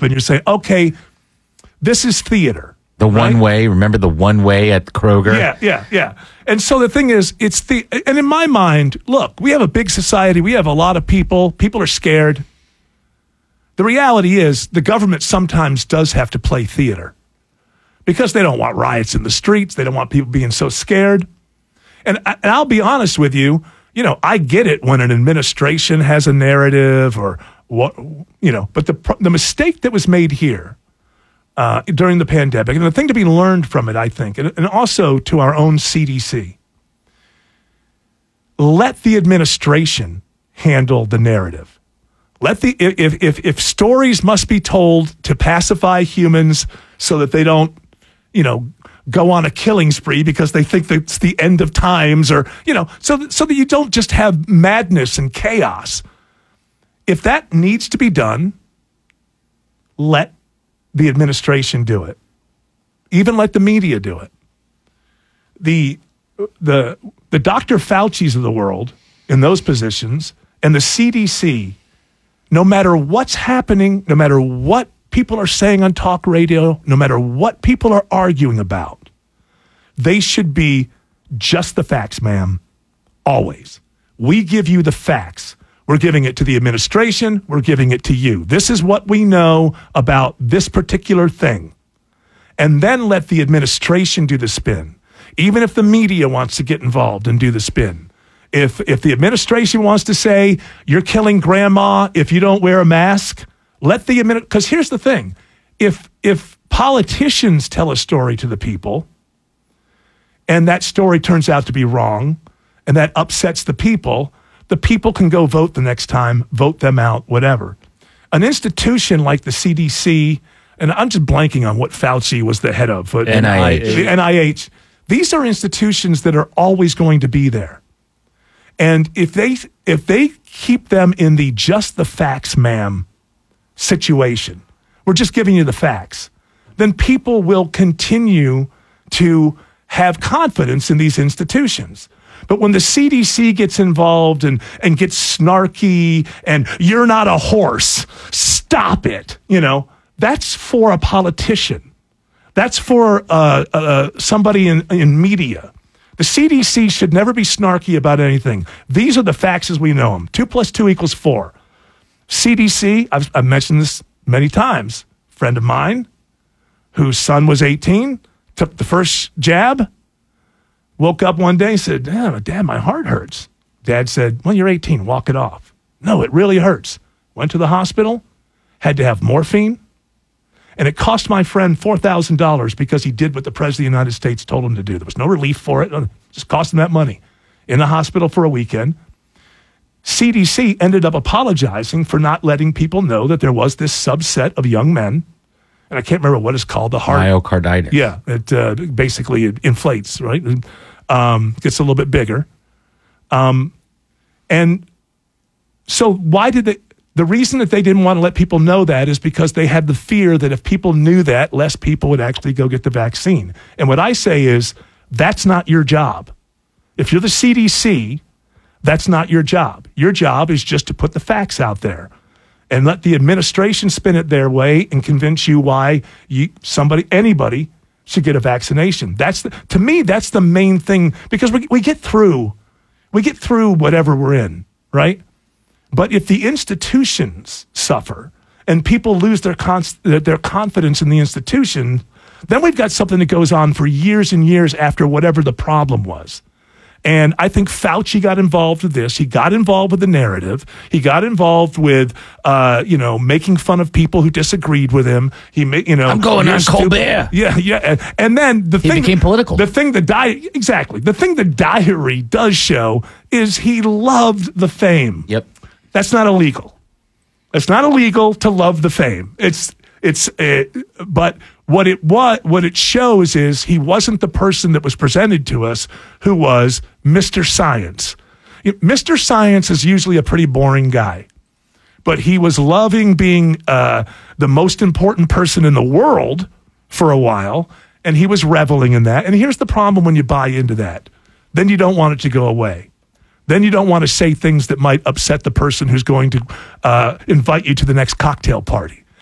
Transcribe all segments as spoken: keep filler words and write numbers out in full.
trope, and you're saying, okay, this is theater. The right? one way, remember the one way at Kroger? Yeah, yeah, yeah. And so the thing is, it's the, and in my mind, look, we have a big society. We have a lot of people. People are scared. The reality is the government sometimes does have to play theater because they don't want riots in the streets. They don't want people being so scared. And, I, and I'll be honest with you, you know, I get it when an administration has a narrative or what, you know, but the the mistake that was made here uh, during the pandemic, and the thing to be learned from it, I think, and, and also to our own C D C, let the administration handle the narrative. Let the if if if stories must be told to pacify humans so that they don't, you know, go on a killing spree because they think that it's the end of times, or, you know, so that, so that you don't just have madness and chaos. If that needs to be done, let the administration do it. Even let the media do it. The the the Doctor Fauci's of the world in those positions and the C D C, no matter what's happening, no matter what people are saying on talk radio, no matter what people are arguing about, they should be just the facts, ma'am. Always. We give you the facts. We're giving it to the administration. We're giving it to you. This is what we know about this particular thing. And then let the administration do the spin. Even if the media wants to get involved and do the spin. If if the administration wants to say, you're killing grandma if you don't wear a mask, let the administration, because here's the thing. If if politicians tell a story to the people and that story turns out to be wrong and that upsets the people, the people can go vote the next time, vote them out, whatever. An institution like the C D C, and I'm just blanking on what Fauci was the head of. N I H. The N I H. These are institutions that are always going to be there. And if they if they keep them in the just the facts, ma'am, situation, we're just giving you the facts, then people will continue to have confidence in these institutions. But when the C D C gets involved and, and gets snarky and you're not a horse, stop it, you know, that's for a politician. That's for uh, uh, somebody in, in media. The C D C should never be snarky about anything. These are the facts as we know them. Two plus two equals four. C D C, I've, I've mentioned this many times. Friend of mine whose son was eighteen, took the first jab, woke up one day and said, Dad, Dad, my heart hurts. Dad said, well, you're eighteen, walk it off. No, it really hurts. Went to the hospital, had to have morphine, and it cost my friend four thousand dollars because he did what the President of the United States told him to do. There was no relief for it. It just cost him that money. In the hospital for a weekend. C D C ended up apologizing for not letting people know that there was this subset of young men, and I can't remember what it's called, the heart. Myocarditis. Yeah, it uh, basically it inflates, right? Um, gets a little bit bigger. Um, and so why did they, the reason that they didn't want to let people know that is because they had the fear that if people knew that, less people would actually go get the vaccine. And what I say is, that's not your job. If you're the C D C, that's not your job. Your job is just to put the facts out there and let the administration spin it their way and convince you why you, somebody, anybody should get a vaccination. That's the, to me, that's the main thing, because we, we get through, we get through whatever we're in, right? But if the institutions suffer and people lose their const, their confidence in the institution, then we've got something that goes on for years and years after whatever the problem was. And I think Fauci got involved with this. He got involved with the narrative. He got involved with, uh, you know, making fun of people who disagreed with him. He, made, you know, I'm going on stupid. Colbert. Yeah, yeah. And, and then the he thing became political. The thing the di- exactly the thing the diary does show is he loved the fame. Yep, that's not illegal. It's not illegal to love the fame. It's it's uh, but. What it what what it shows is he wasn't the person that was presented to us who was Mister Science. Mister Science is usually a pretty boring guy, but he was loving being uh, the most important person in the world for a while, and he was reveling in that. And here's the problem when you buy into that. Then you don't want it to go away. Then you don't want to say things that might upset the person who's going to uh, invite you to the next cocktail party.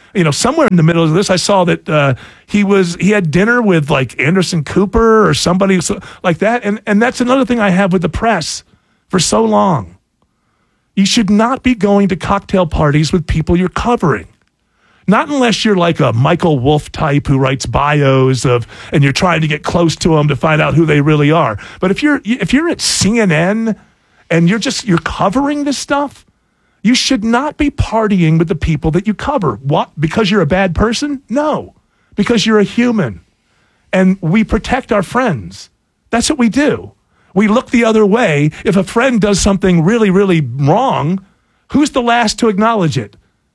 you know, somewhere in the middle of this, I saw that uh, he was he had dinner with like Anderson Cooper or somebody so- like that. And, and that's another thing I have with the press for so long. You should not be going to cocktail parties with people you're covering. Not unless you're like a Michael Wolff type who writes bios of, and you're trying to get close to them to find out who they really are. But if you're if you're at C N N and you're just you're covering this stuff, you should not be partying with the people that you cover. What? Because you're a bad person? No, because you're a human, and we protect our friends. That's what we do. We look the other way. If a friend does something really, really wrong, who's the last to acknowledge it?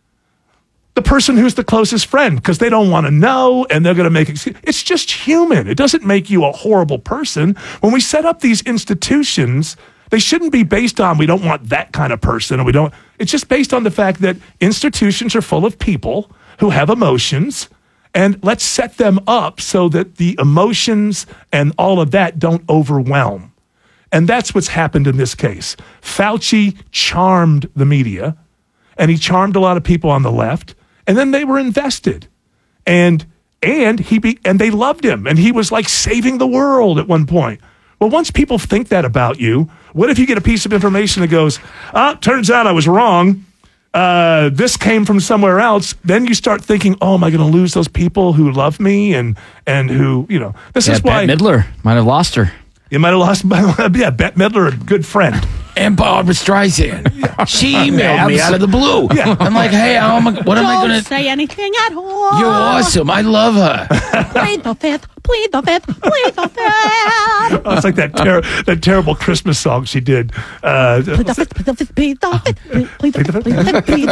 The person who's the closest friend, because they don't want to know and they're going to make excuses. It's just human. It doesn't make you a horrible person. When we set up these institutions, they shouldn't be based on we don't want that kind of person or we don't. It's just based on the fact that institutions are full of people who have emotions, and let's set them up so that the emotions and all of that don't overwhelm. And that's what's happened in this case. Fauci charmed the media, and he charmed a lot of people on the left, and then they were invested. And and he be, and they loved him, and he was like saving the world at one point. Well, once people think that about you, what if you get a piece of information that goes, oh, turns out I was wrong. Uh, this came from somewhere else. Then you start thinking, oh, am I going to lose those people who love me and and who, you know, this yeah, is why. Bette Midler might have lost her. You might have lost, yeah, Bette Midler, a good friend. And Barbara Streisand. She emailed me out of the blue. Yeah. I'm like, hey, how am I, what am I Don't going to... say anything at all. You're awesome. I love her. Plead the fifth. Plead the fifth. Plead the fifth. Oh, it's like that ter- that terrible Christmas song she did. Uh, Plead the fifth. Plead the fifth. Plead the fifth. Plead the fifth. Plead the fifth. Plead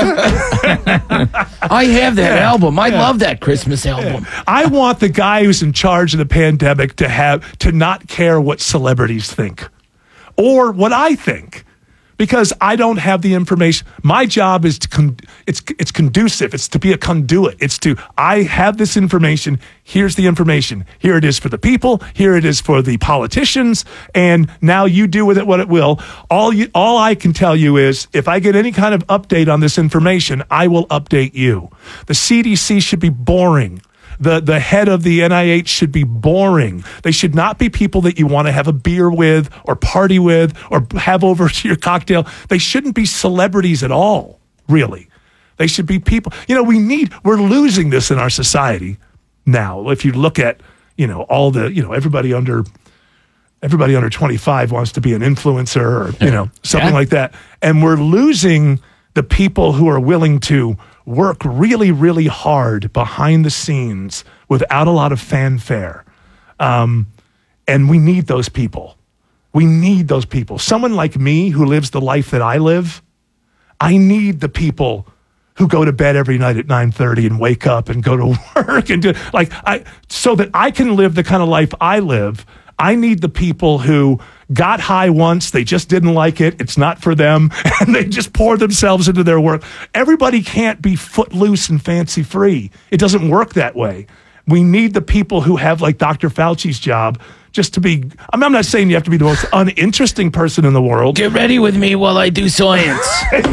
the fifth. I have that Yeah. album. I Yeah. love that Christmas album. I want the guy who's in charge of the pandemic to have to not care what celebrities think or what I think, because I don't have the information. My job is to con- it's it's conducive. It's to be a conduit. It's to I have this information. Here's the information. Here it is for the people. Here it is for the politicians. And now you do with it what it will. All you all I can tell you is if I get any kind of update on this information, I will update you. The C D C should be boring. The the head of the N I H should be boring. They should not be people that you want to have a beer with or party with or have over to your cocktail. They shouldn't be celebrities at all, really. They should be people. You know, we need, we're losing this in our society now. If you look at, you know, all the, you know, everybody under, everybody under twenty-five wants to be an influencer or, you know, something Yeah. like that. And we're losing the people who are willing to work really, really hard behind the scenes without a lot of fanfare. Um, and we need those people. We need those people. Someone like me who lives the life that I live, I need the people who go to bed every night at nine thirty and wake up and go to work and do like I so that I can live the kind of life I live. I need the people who got high once, they just didn't like it, it's not for them, and they just pour themselves into their work. Everybody can't be footloose and fancy free. It doesn't work that way. We need the people who have, like Doctor Fauci's job, just to be, I mean, I'm not saying you have to be the most uninteresting person in the world. Get ready with me while I do science.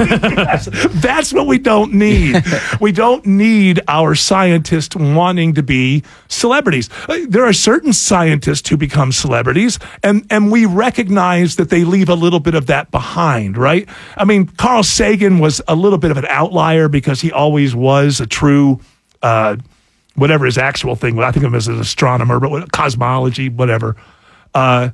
Yes, that's what we don't need. We don't need our scientists wanting to be celebrities. There are certain scientists who become celebrities, and, and we recognize that they leave a little bit of that behind, right? I mean, Carl Sagan was a little bit of an outlier because he always was a true, uh, whatever his actual thing was. I think of him as an astronomer, but what, cosmology, whatever. Uh,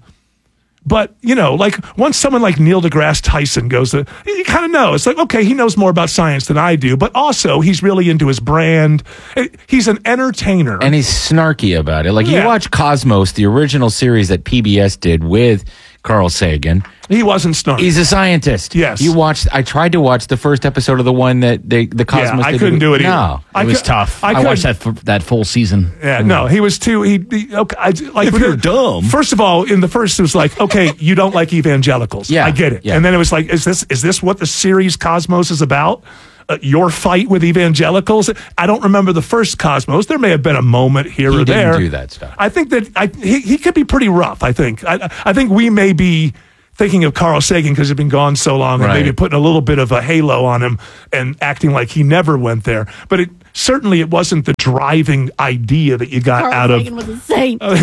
But, you know, like once someone like Neil deGrasse Tyson goes to, you kind of know. It's like, okay, he knows more about science than I do, but also he's really into his brand. He's an entertainer. And he's snarky about it. Like, Yeah. you watch Cosmos, the original series that P B S did with Carl Sagan. He wasn't snarky. He's a scientist. Yes. You watched, I tried to watch the first episode of the one that they, the Cosmos I did. couldn't do it either. No. I It was could- tough. I I, could- watched that f- that full season. Yeah, no, he was too. He, he okay. I, like If you're dumb. First of all, in the first, it was like, okay, you don't like evangelicals. Yeah, I get it. yeah. And then it was like, is this is this what the series Cosmos is about? Uh, your fight with evangelicals? I don't remember the first Cosmos. There may have been a moment here He or didn't there. do that stuff. I think that I, he he could be pretty rough. I think. I I think we may be thinking of Carl Sagan because he'd been gone so long and Right. maybe putting a little bit of a halo on him and acting like he never went there. But it certainly it wasn't the driving idea that you got Carl out Sagan of. was a saint. Neil,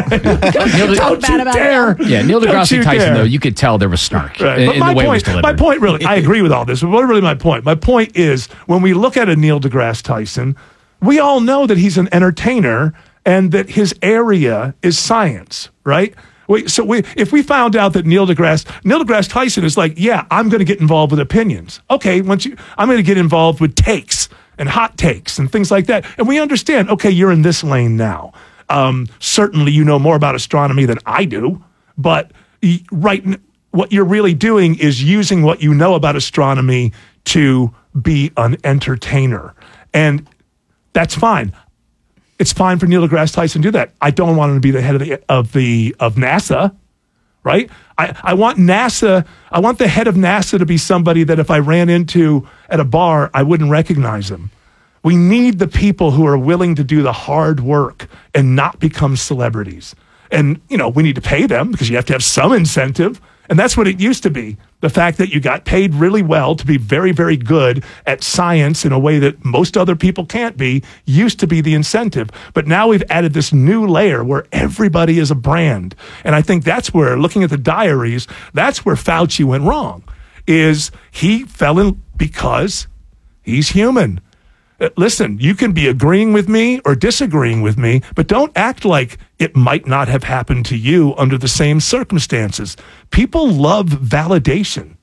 Don't bad you about dare! him. yeah, Neil Don't deGrasse you Tyson, dare. though, you could tell there was snark Right. in, But in my the way it was point, delivered. my point really, I agree with all this, but what really my point? My point is when we look at a Neil deGrasse Tyson, we all know that he's an entertainer and that his area is science, right? We, so we, if we found out that Neil deGrasse, Neil deGrasse Tyson is like, yeah, I'm going to get involved with opinions. Okay, once you, I'm going to get involved with takes and hot takes and things like that. And we understand, okay, you're in this lane now. Um, certainly you know more about astronomy than I do, but y- right, n- what you're really doing is using what you know about astronomy to be an entertainer. And that's fine. It's fine for Neil deGrasse Tyson to do that. I don't want him to be the head of the of the of NASA, right? I, I want NASA, I want the head of NASA to be somebody that if I ran into at a bar, I wouldn't recognize him. We need the people who are willing to do the hard work and not become celebrities. And, you know, we need to pay them because you have to have some incentive. And that's what it used to be. The fact that you got paid really well to be very, very good at science in a way that most other people can't be used to be the incentive. But now we've added this new layer where everybody is a brand. And I think that's where, looking at the diaries, that's where Fauci went wrong, is he fell in because he's human. Uh, Listen, you can be agreeing with me or disagreeing with me, but don't act like it might not have happened to you under the same circumstances. People love validation.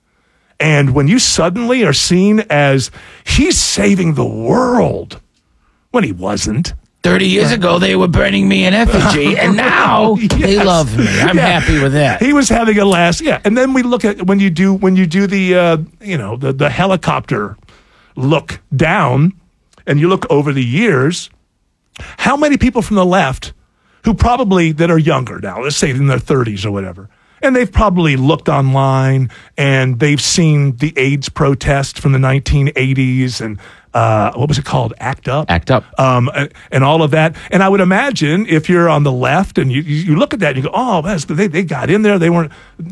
And when you suddenly are seen as he's saving the world when he wasn't. thirty years ago, they were burning me in effigy, and now they Yes. love me. I'm Yeah. happy with that. He was having a last, yeah. And then we look at when you do when you do the uh, you know the the helicopter look down, and you look over the years, how many people from the left who probably that are younger now, let's say in their thirties or whatever, and they've probably looked online and they've seen the AIDS protest from the nineteen eighties and uh, what was it called? Act Up. Act Up. Um, and, and all of that. And I would imagine if you're on the left and you, you, you look at that and you go, oh, that's, they, they got in there. They weren't.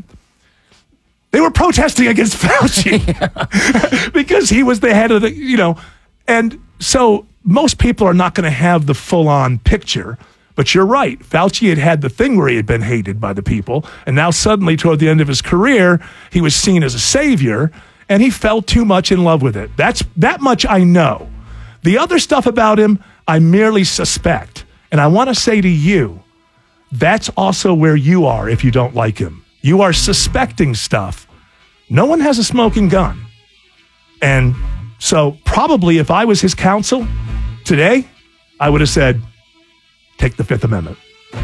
They were protesting against Fauci because he was the head of the, you know, and so most people are not going to have the full on picture. But you're right. Fauci had had the thing where he had been hated by the people. And now suddenly toward the end of his career, he was seen as a savior and he fell too much in love with it. That's that much I know. The other stuff about him, I merely suspect. And I want to say to you, that's also where you are if you don't like him. You are suspecting stuff. No one has a smoking gun. And so probably if I was his counsel today, I would have said, take the Fifth Amendment.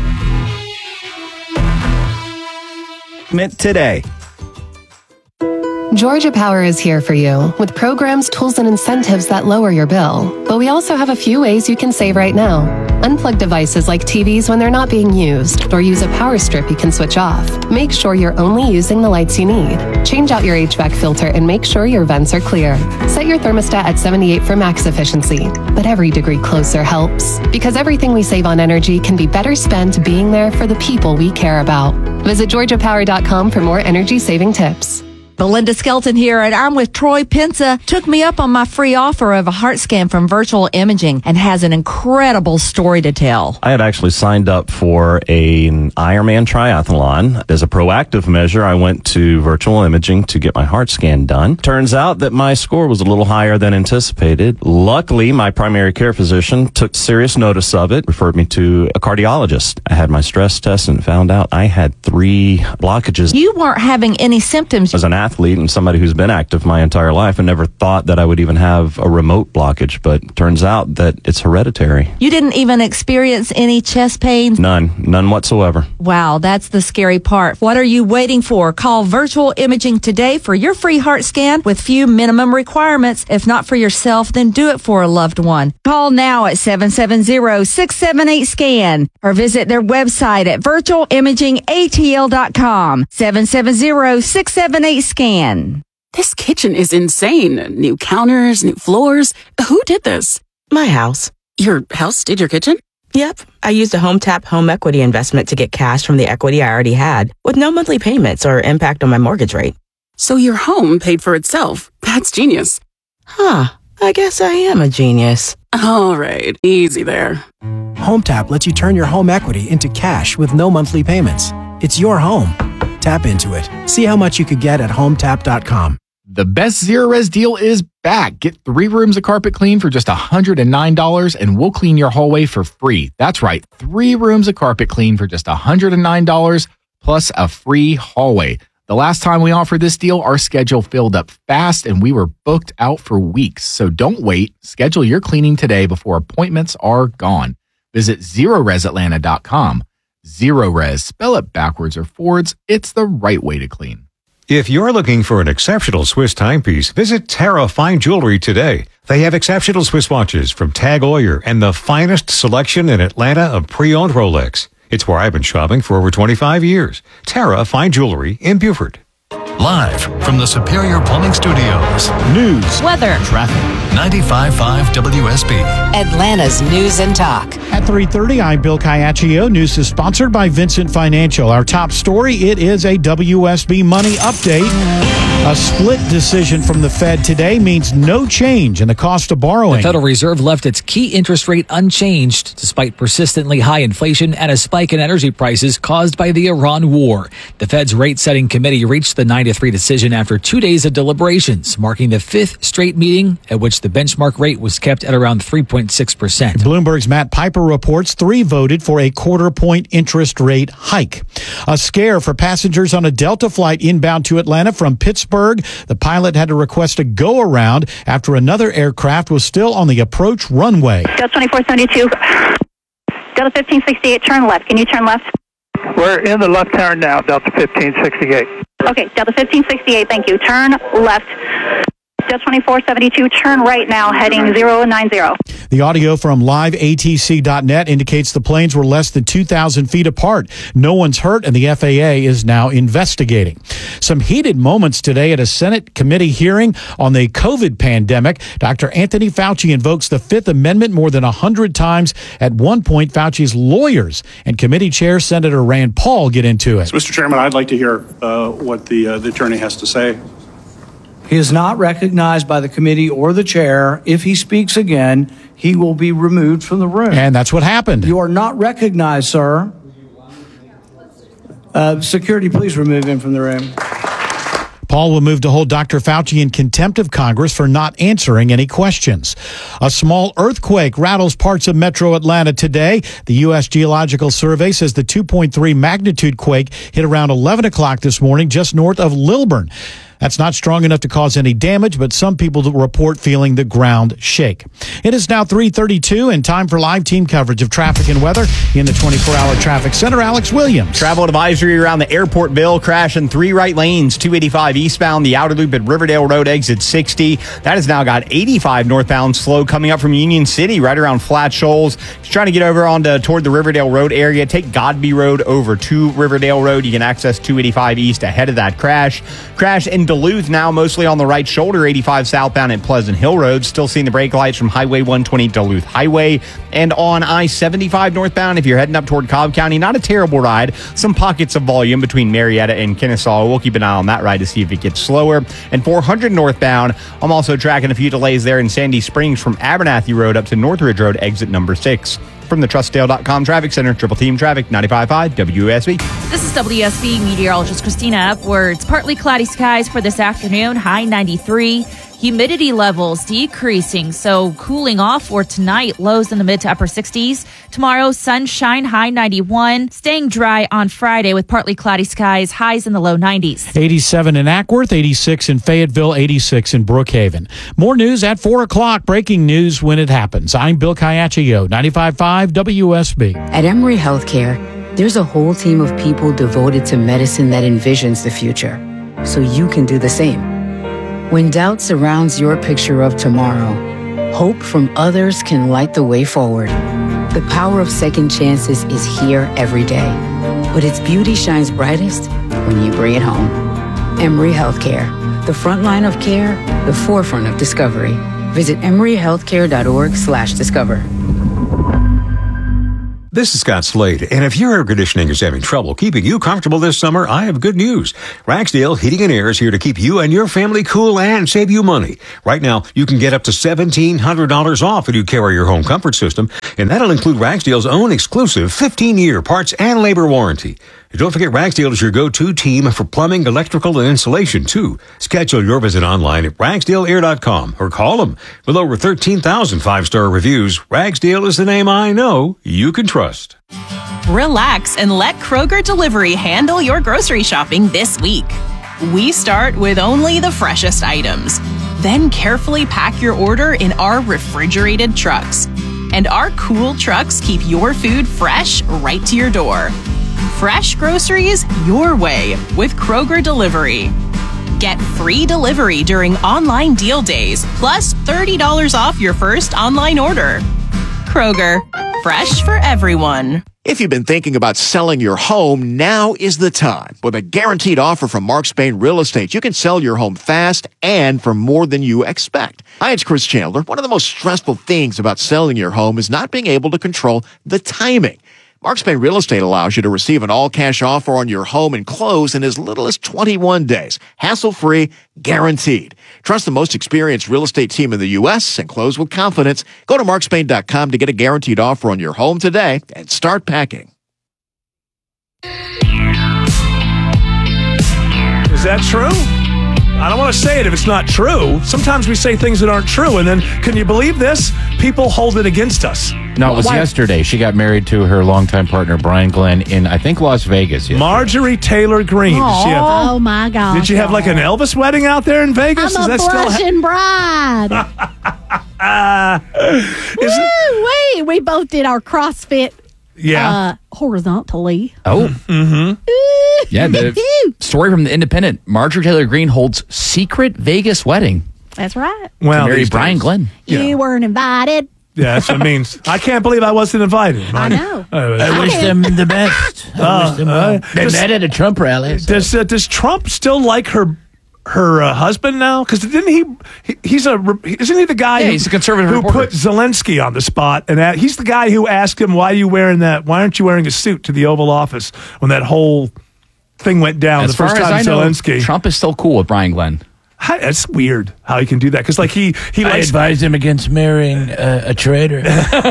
Today. Georgia Power is here for you with programs, tools, and incentives that lower your bill. But we also have a few ways you can save right now. Unplug devices like T Vs when they're not being used, or use a power strip you can switch off. Make sure you're only using the lights you need. Change out your H V A C filter and make sure your vents are clear. Set your thermostat at seventy-eight for max efficiency. But every degree closer helps, because everything we save on energy can be better spent being there for the people we care about. Visit georgia power dot com for more energy saving tips. Belinda Skelton here, and I'm with Troy Pensa. Took me up on my free offer of a heart scan from Virtual Imaging and has an incredible story to tell. I had actually signed up for a, an Ironman triathlon. As a proactive measure, I went to Virtual Imaging to get my heart scan done. Turns out that my score was a little higher than anticipated. Luckily, my primary care physician took serious notice of it, referred me to a cardiologist. I had my stress test and found out I had three blockages. You weren't having any symptoms. As an athlete and somebody who's been active my entire life, I never thought that I would even have a remote blockage, but turns out that it's hereditary. You didn't even experience any chest pains. None. None whatsoever. Wow, that's the scary part. What are you waiting for? Call Virtual Imaging today for your free heart scan with few minimum requirements. If not for yourself, then do it for a loved one. Call now at seven seven zero, six seven eight, SCAN or visit their website at virtual imaging a t l dot com. seven seven zero, six seven eight, SCAN. This kitchen is insane. New counters, new floors. Who did this? My house. Your house did your kitchen? Yep, I used a HomeTap home equity investment to get cash from the equity I already had, with no monthly payments or impact on my mortgage rate. So your home paid for itself. That's genius. Huh, I guess I am a genius. All right, easy there. HomeTap lets you turn your home equity into cash with no monthly payments. It's your home. Tap into it. See how much you could get at home tap dot com. The best Zero Res deal is back. Get three rooms of carpet clean for just one hundred nine dollars and we'll clean your hallway for free. That's right, three rooms of carpet clean for just one hundred nine dollars plus a free hallway. The last time we offered this deal, our schedule filled up fast and we were booked out for weeks. So don't wait. Schedule your cleaning today before appointments are gone. Visit zero res atlanta dot com. Zero Res, spell it backwards or forwards. It's the right way to clean. If you're looking for an exceptional Swiss timepiece, visit Terra Fine Jewelry today. They have exceptional Swiss watches from Tag Heuer and the finest selection in Atlanta of pre-owned Rolex. It's where I've been shopping for over twenty-five years. Terra Fine Jewelry in Beaufort. Live from the Superior Plumbing Studios. News, weather, traffic. ninety-five point five W S B. Atlanta's News and Talk. At three thirty, I'm Bill Caiaccio. News is sponsored by Vincent Financial. Our top story, it is a W S B money update. A split decision from the Fed today means no change in the cost of borrowing. The Federal Reserve left its key interest rate unchanged despite persistently high inflation and a spike in energy prices caused by the Iran war. The Fed's rate-setting committee reached the nine to three decision after two days of deliberations, marking the fifth straight meeting at which the benchmark rate was kept at around three point six percent. Bloomberg's Matt Piper reports three voted for a quarter-point interest rate hike. A scare for passengers on a Delta flight inbound to Atlanta from Pittsburgh. The pilot had to request a go-around after another aircraft was still on the approach runway. Delta twenty-four seventy-two, Delta fifteen sixty-eight, turn left. Can you turn left? We're in the left turn now, Delta fifteen sixty-eight. Okay, Delta fifteen sixty-eight, thank you. Turn left. Delta twenty-four seventy-two, turn right now, heading zero nine zero. The audio from live A T C dot net indicates the planes were less than two thousand feet apart. No one's hurt, and the F A A is now investigating. Some heated moments today at a Senate committee hearing on the COVID pandemic. Doctor Anthony Fauci invokes the Fifth Amendment more than one hundred times. At one point, Fauci's lawyers and committee chair Senator Rand Paul get into it. So, Mister Chairman, I'd like to hear uh, what the, uh, the attorney has to say. He is not recognized by the committee or the chair. If he speaks again, he will be removed from the room. And that's what happened. You are not recognized, sir. Uh, security, please remove him from the room. Paul will move to hold Doctor Fauci in contempt of Congress for not answering any questions. A small earthquake rattles parts of metro Atlanta today. The U S Geological Survey says the two point three magnitude quake hit around eleven o'clock this morning just north of Lilburn. That's not strong enough to cause any damage, but some people report feeling the ground shake. It is now three thirty-two and time for live team coverage of traffic and weather in the twenty-four hour traffic center. Alex Williams. Travel advisory around the Airportville, crash in three right lanes, two eighty-five eastbound, the outer loop at Riverdale Road, exit sixty. That has now got eighty-five northbound slow coming up from Union City, right around Flat Shoals. Just trying to get over onto toward the Riverdale Road area. Take Godby Road over to Riverdale Road. You can access two eighty-five east ahead of that crash. Crash in Duluth now mostly on the right shoulder, eighty-five southbound at Pleasant Hill Road. Still seeing the brake lights from Highway one twenty Duluth Highway. And on I seventy-five northbound, if you're heading up toward Cobb County, not a terrible ride. Some pockets of volume between Marietta and Kennesaw. We'll keep an eye on that ride to see if it gets slower. And four hundred northbound, I'm also tracking a few delays there in Sandy Springs from Abernathy Road up to Northridge Road, exit number six. From the Trustdale dot com Traffic Center, Triple Team Traffic, ninety-five point five W S B. This is W S B meteorologist Christina Upwards. Partly cloudy skies for this afternoon, high ninety-three. Humidity levels decreasing, so cooling off for tonight. Lows in the mid to upper sixties. Tomorrow, sunshine, high ninety-one. Staying dry on Friday with partly cloudy skies, highs in the low nineties. eighty-seven in Ackworth, eighty-six in Fayetteville, eighty-six in Brookhaven. More news at four o'clock. Breaking news when it happens. I'm Bill Caiaccio, ninety-five point five W S B. At Emory Healthcare, there's a whole team of people devoted to medicine that envisions the future, so you can do the same. When doubt surrounds your picture of tomorrow, hope from others can light the way forward. The power of second chances is here every day, but its beauty shines brightest when you bring it home. Emory Healthcare, the front line of care, the forefront of discovery. Visit emory healthcare dot org slash discover. This is Scott Slade, and if your air conditioning is having trouble keeping you comfortable this summer, I have good news. Ragsdale Heating and Air is here to keep you and your family cool and save you money. Right now, you can get up to seventeen hundred dollars off if you carry your home comfort system, and that'll include Ragsdale's own exclusive fifteen-year parts and labor warranty. And don't forget, Ragsdale is your go-to team for plumbing, electrical, and insulation, too. Schedule your visit online at ragsdale air dot com or call them. With over thirteen thousand five-star reviews, Ragsdale is the name I know you can trust. Relax and let Kroger Delivery handle your grocery shopping this week. We start with only the freshest items, then carefully pack your order in our refrigerated trucks. And our cool trucks keep your food fresh right to your door. Fresh groceries your way with Kroger Delivery. Get free delivery during online deal days, plus thirty dollars off your first online order. Kroger, fresh for everyone. If you've been thinking about selling your home, now is the time. With a guaranteed offer from Mark Spain Real Estate, you can sell your home fast and for more than you expect. Hi, it's Chris Chandler. One of the most stressful things about selling your home is not being able to control the timing. Mark Spain Real Estate allows you to receive an all-cash offer on your home and close in as little as twenty-one days. Hassle-free, guaranteed. Trust the most experienced real estate team in the U S and close with confidence. Go to mark spain dot com to get a guaranteed offer on your home today and start packing. Is that true? I don't want to say it if it's not true. Sometimes we say things that aren't true, and then, can you believe this? People hold it against us. No, it was Why? yesterday. She got married to her longtime partner, Brian Glenn, in, I think, Las Vegas. Yesterday. Marjorie Taylor Greene. Did she have, Oh, my God. did you have like an Elvis wedding out there in Vegas? I'm Is a that still blushing bride. uh, is it, Woo, we, we both did our CrossFit Yeah. uh, horizontally. Oh. Mm-hmm. Yeah, the story from The Independent. Marjorie Taylor Greene holds secret Vegas wedding That's right. Well, to marry these Brian days. Glenn. You weren't invited. Yeah, that's what it means. I can't believe I wasn't invited. I know. I wish them the best. I wish them well. They does- met at a Trump rally. so- Does uh, does Trump still like her her uh, husband now? Because didn't he, he? He's a re- isn't he the guy? Yeah, who, he's a conservative who reporter. put Zelensky on the spot, and that, he's the guy who asked him, "Why are you wearing that? Why aren't you wearing a suit to the Oval Office when that whole thing went down As the first far as time?" I know, Zelensky. Trump is still cool with Brian Glenn. How, that's weird how he can do that, because like he he I likes advised him against marrying uh, a traitor.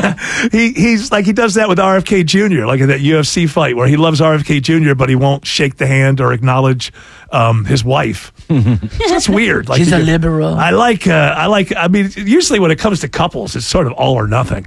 he he's like he does that with R F K Junior, like in that U F C fight where he loves R F K Junior, but he won't shake the hand or acknowledge um, his wife. That's weird. Like She's he a did- liberal. I like uh, I like. I mean, usually when it comes to couples, it's sort of all or nothing.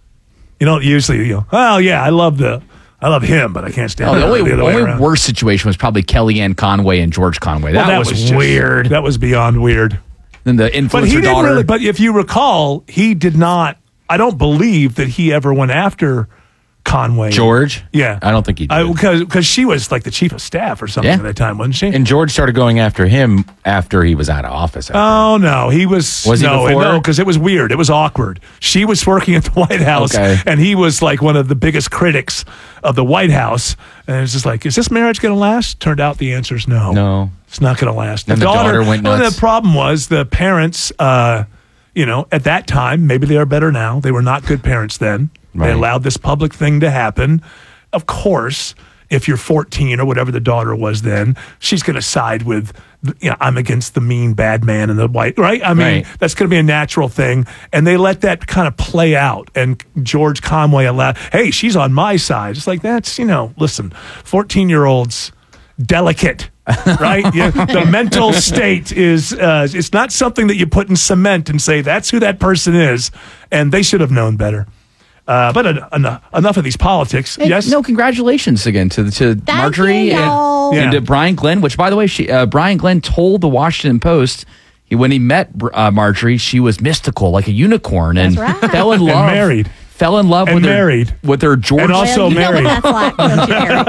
You don't usually, you know, oh yeah, I love the. I love him, but I can't stand Oh, the her only, the other way only around. worst situation was probably Kellyanne Conway and George Conway. That, Well, was, just- weird. That was beyond weird. Then the But influencer he didn't daughter. really. But if you recall, he did not. I don't believe that he ever went after Conway. George? Yeah, I don't think he did. Because because she was like the chief of staff or something Yeah. at that time, wasn't she? And George started going after him after he was out of office. Oh no, he was. Was he no, before? No, because it was weird. It was awkward. She was working at the White House, Okay. and he was like one of the biggest critics of the White House. And it's just like, is this marriage going to last? Turned out the answer is no. No. It's not going to last. And the daughter went well, nuts. the problem was the parents, uh, you know, at that time, maybe they are better now. They were not good parents then. Right. They allowed this public thing to happen. Of course, if you're fourteen or whatever the daughter was then, she's going to side with, you know, I'm against the mean bad man in the white, right? I mean, Right. that's going to be a natural thing. And they let that kind of play out. And George Conway allowed, hey, she's on my side. It's like, that's, you know, listen, fourteen-year-olds, delicate. Right? Yeah, the mental state is, uh, it's not something that you put in cement and say, that's who that person is. And they should have known better. Uh, but en- en- enough of these politics. Hey, yes? No, congratulations again to to Marjorie you, and, y'all. and Yeah. to Brian Glenn. Which, by the way, she uh, Brian Glenn told the Washington Post he, when he met uh, Marjorie, she was mystical, like a unicorn, and That's right. fell in And love. married. Fell in love And with married. her with her George. And also well, you married. know what that's like, don't you, Eric?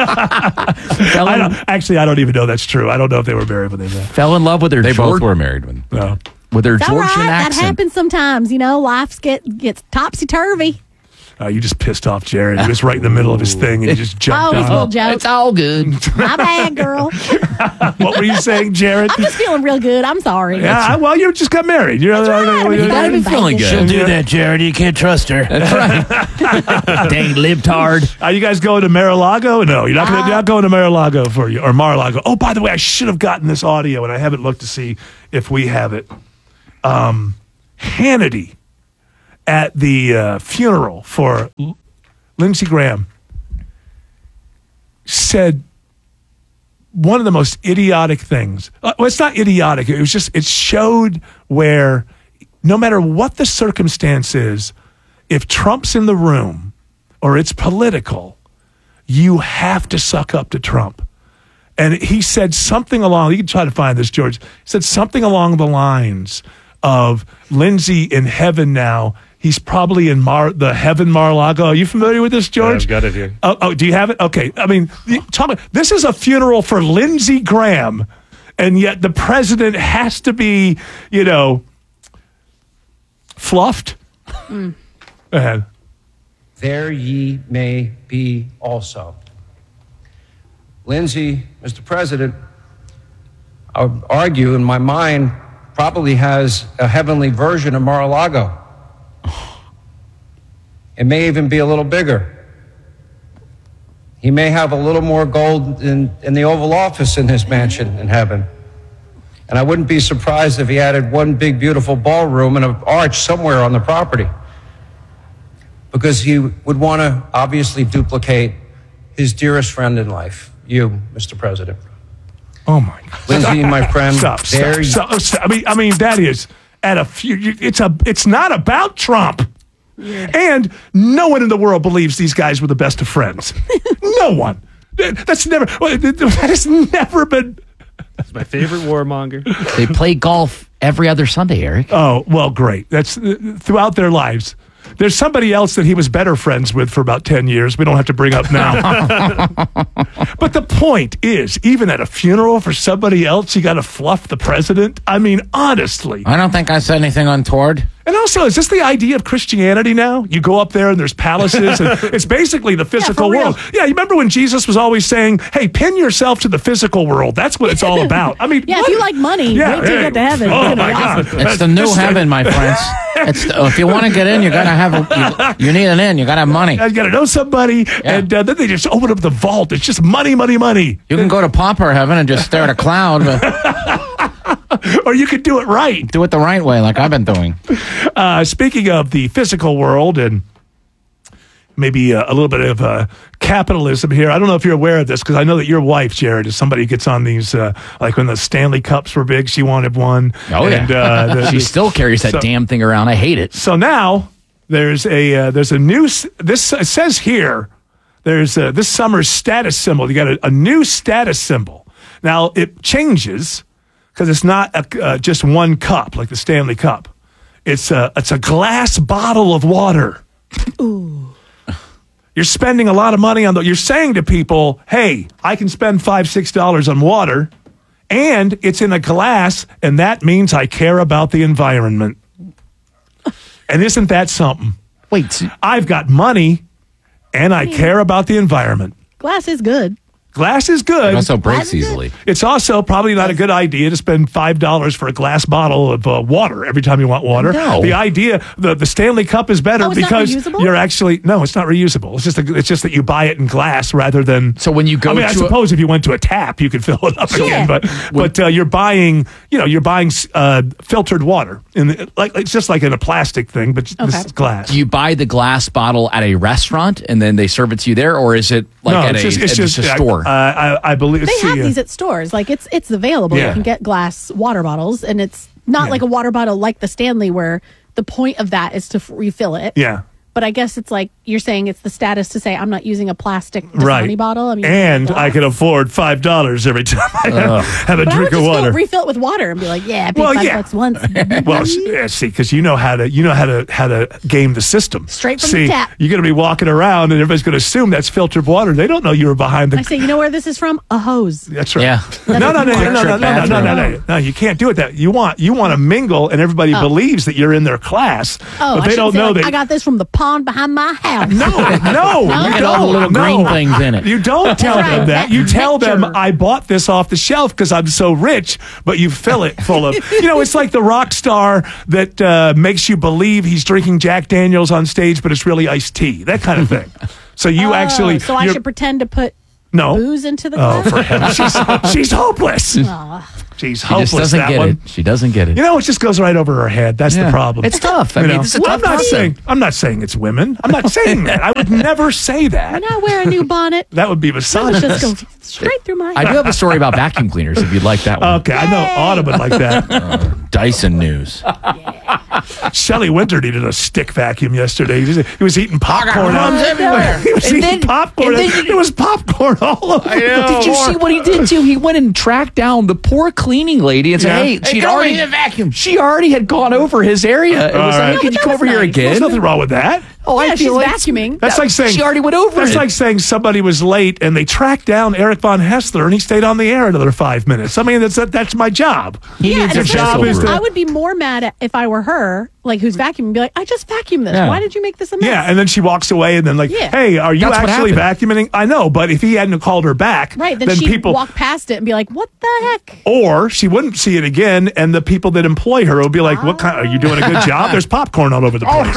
fell, I in, don't, actually, I don't even know that's true. I don't know if they were married when they met. fell in love with her. They George, both were married when. No. with her It's all Georgian right. That accent. happens sometimes. You know, life get, gets topsy-turvy. Uh, you just pissed off Jared. He was right in the middle of his thing, and he just jumped Oh, on. little joke. It's all good. My bad, girl. What were you saying, Jared? I'm just feeling real good. I'm sorry. Yeah, I- well, you just got married. You're, That's right. You gotta be feeling good. She'll do Yeah. that, Jared. You can't trust her. That's right. Dang libtard. Are you guys going to Mar-a-Lago? No, you're not, gonna, Uh, you're not going to Mar-a-Lago for you, or Mar-a-Lago. Oh, by the way, I should have gotten this audio, and I haven't looked to see if we have it. Um, Hannity at the uh, funeral for L- Lindsey Graham said one of the most idiotic things. Uh, well, it's not idiotic. It was just, it showed where no matter what the circumstance is, if Trump's in the room or it's political, you have to suck up to Trump. And he said something along, you can try to find this, George. He said something along the lines of Lindsey in heaven now. He's probably in Mar, the heaven Mar-a-Lago. Are you familiar with this, George? I've got it here. Oh, oh, do you have it? Okay. I mean, the- tell me, this is a funeral for Lindsey Graham, and yet the president has to be, you know, fluffed. Mm. Go ahead. There ye may be also. Lindsey, Mister President, I would argue in my mind, probably has a heavenly version of Mar-a-Lago. It may even be a little bigger. He may have a little more gold in, in the Oval Office in his mansion in heaven. And I wouldn't be surprised if he added one big, beautiful ballroom and an arch somewhere on the property. Because he would want to obviously duplicate his dearest friend in life, you, Mister President. Oh my God, Lindsey, my friend, Stop, there stop, stop, stop. I mean, I mean that is at a few. It's a. It's not about Trump, and no one in the world believes these guys were the best of friends. No one. That's never. That has never been. It's my favorite warmonger. They play golf every other Sunday, Eric. Oh well, great. That's uh, throughout their lives. There's somebody else that he was better friends with for about ten years. We don't have to bring up now. But the point is, even at a funeral for somebody else, you got to fluff the president. I mean, honestly. I don't think I said anything untoward. And also, is this the idea of Christianity now? You go up there and there's palaces, and it's basically the physical for real. world. Yeah, you remember when Jesus was always saying, hey, pin yourself to the physical world. That's what it's all about. I mean, Yeah, what? if you like money, Yeah, wait till you hey. get to heaven. Oh, It's gonna my be God. awesome. It's the new This- heaven, my friends. It's the, if you want to get in, you gotta have a, you, you need an in. You gotta have money. You got to know somebody, and uh, then they just open up the vault. It's just money, money, money. You can go to pauper heaven and just stare at a cloud, but Or you could do it right. do it the right way, like I've been doing. Uh, speaking of the physical world and maybe uh, a little bit of uh, capitalism here. I don't know if you're aware of this, because I know that your wife, Jared, is somebody who gets on these, uh, like when the Stanley Cups were big, she wanted one. Oh, yeah. And, uh, the- She still carries that so- damn thing around. I hate it. So now there's a uh, there's a new s- this it says here there's a, this summer's status symbol. You got a, a new status symbol. Now it changes because it's not a, uh, just one cup like the Stanley Cup. It's a it's a glass bottle of water. Ooh. You're spending a lot of money on the. You're saying to people, "Hey, I can spend five six dollars on water, and it's in a glass, and that means I care about the environment." And isn't that something? Wait, I've got money, and I care about the environment. Glass is good. Glass is good. It also breaks Glass is easily. It's also probably not a good idea to spend five dollars for a glass bottle of uh, water every time you want water. No. The idea, the, the Stanley Cup is better Oh, it's not because reusable? you're actually no, it's not reusable. It's just a, it's just that you buy it in glass rather than. So when you go I mean, to I a- suppose if you went to a tap, you could fill it up So- again. But but uh, you're buying, you know, you're buying uh, filtered water in the, like it's just like in a plastic thing, but Okay. this is glass. Do you buy the glass bottle at a restaurant and then they serve it to you there, or is it like no, at, it's a, just, it's at just, just a I- store? Uh, I, I believe They see, have uh, these at stores. Like it's it's available. Yeah. You can get glass water bottles, and it's not Yeah. like a water bottle like the Stanley, where the point of that is to f- refill it. yeah. But I guess it's like you're saying it's the status to say I'm not using a plastic Right. Dasani bottle. I'm using And glass. I can afford five dollars every time I have, have a But I drink would of just water. Fill, refill it with water and be like, yeah, I paid Well, five yeah. bucks once. Well, s- yeah, see, because you know how to you know how to how to game the system. Straight from see, the tap. You're going to be walking around, and everybody's going to assume that's filtered water. They don't know you were behind the. I say, you know where this is from? A hose. That's right. Yeah. No, no, no, no, no, no, no, no, no, no, no, bathroom. no. You can't do it. That you want you want to mingle, and everybody Oh. believes that you're in their class, Oh, but I they should don't say, know like, that. I got this from the pond behind my house. No, no, No? you Look at don't. all the little no. green things in it. You don't tell Right, them that. that You tell them picture. I bought this off the shelf because I'm so rich, but you fill it full of. You know, it's like the rock star that uh, makes you believe he's drinking Jack Daniels on stage, but it's really iced tea. That kind of thing. So you Oh, actually. So I you're- should pretend to put No. booze into the Oh, glass? for heaven's sake. She's, she's hopeless. Aw. She's She hopeless. just doesn't that get one. it. She doesn't get it. You know, it just goes right over her head. That's Yeah. the problem. It's tough. I You mean, know? it's a well, tough I'm not topic. saying I'm not saying it's women. I'm not saying that. I would never say that. When I wear a new bonnet, That would be it would just misogynist. go straight through my I do have a story about vacuum cleaners if you'd like that one. Okay, I know Autumn would like that. Dyson news. Shelley Winter needed a stick vacuum yesterday. He was, he was eating popcorn. crumbs out- everywhere. He was And eating then- popcorn. and then- There was popcorn all over. I know. Did you see what he did too? He went and tracked down the poor cleaning lady and said, Yeah. "Hey, Hey, she'd come over already here, vacuum." She already had gone over his area. It All was right. like, Yeah, "Could but you that come was over here nice. again?" There's nothing wrong with that. Oh, I Yeah, feel she's like vacuuming. That's like saying she already went over That's it. like saying somebody was late and they tracked down Eric Von Hessler and he stayed on the air another five minutes. I mean, that's that's my job. He yeah, needs and a especially job is because to- I would be more mad at if I were her, like who's vacuuming, and be like, I just vacuumed this. Yeah. Why did you make this a mess? Yeah, and then she walks away and then like, Yeah. hey, are you That's what actually vacuuming? I know, but if he hadn't called her back, Right, then, she'd people walk past it and be like, what the heck? or she wouldn't see it again, and the people that employ her would be like, "What kind? Are you doing a good job? There's popcorn all over the place."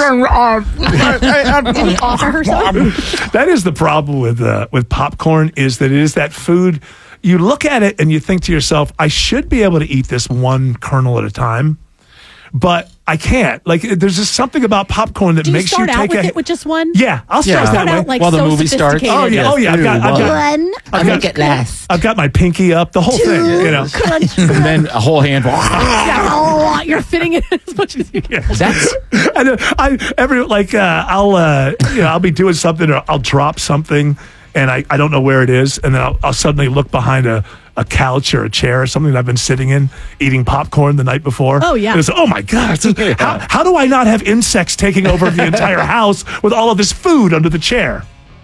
Did he offer her some? That is the problem with uh, with popcorn is that it is that food. You look at it and you think to yourself, "I should be able to eat this one kernel at a time," but I can't. Like, there's just something about popcorn that Do you makes you start out take with a. it with just one? Yeah, I'll start Yeah. that Start way. out like While the so movie starts. sophisticated. Oh yeah, oh yeah. I've got, I've got, One. I've I'll got, make it last. I've got my pinky up, the whole thing. You know, Crunch, And then a whole handful. crunch. You're fitting it in as much as you can. That's and uh, I every like uh, I'll uh, you know I'll be doing something or I'll drop something and I, I don't know where it is and then I'll, I'll suddenly look behind a, a couch or a chair or something that I've been sitting in eating popcorn the night before. Oh, yeah. And it's, oh my god! It's- how, how do I not have insects taking over the entire house with all of this food under the chair?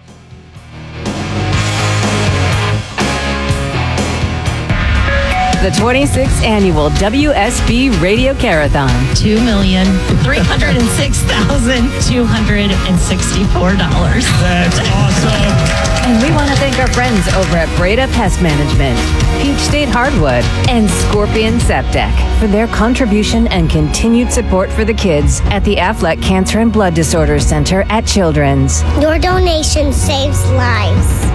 The twenty-sixth Annual W S B Radio Carathon. two million three hundred six thousand two hundred sixty-four dollars. That's awesome. And we want to thank our friends over at Breda Pest Management, Peach State Hardwood, and Scorpion Septec for their contribution and continued support for the kids at the Affleck Cancer and Blood Disorders Center at Children's. Your donation saves lives.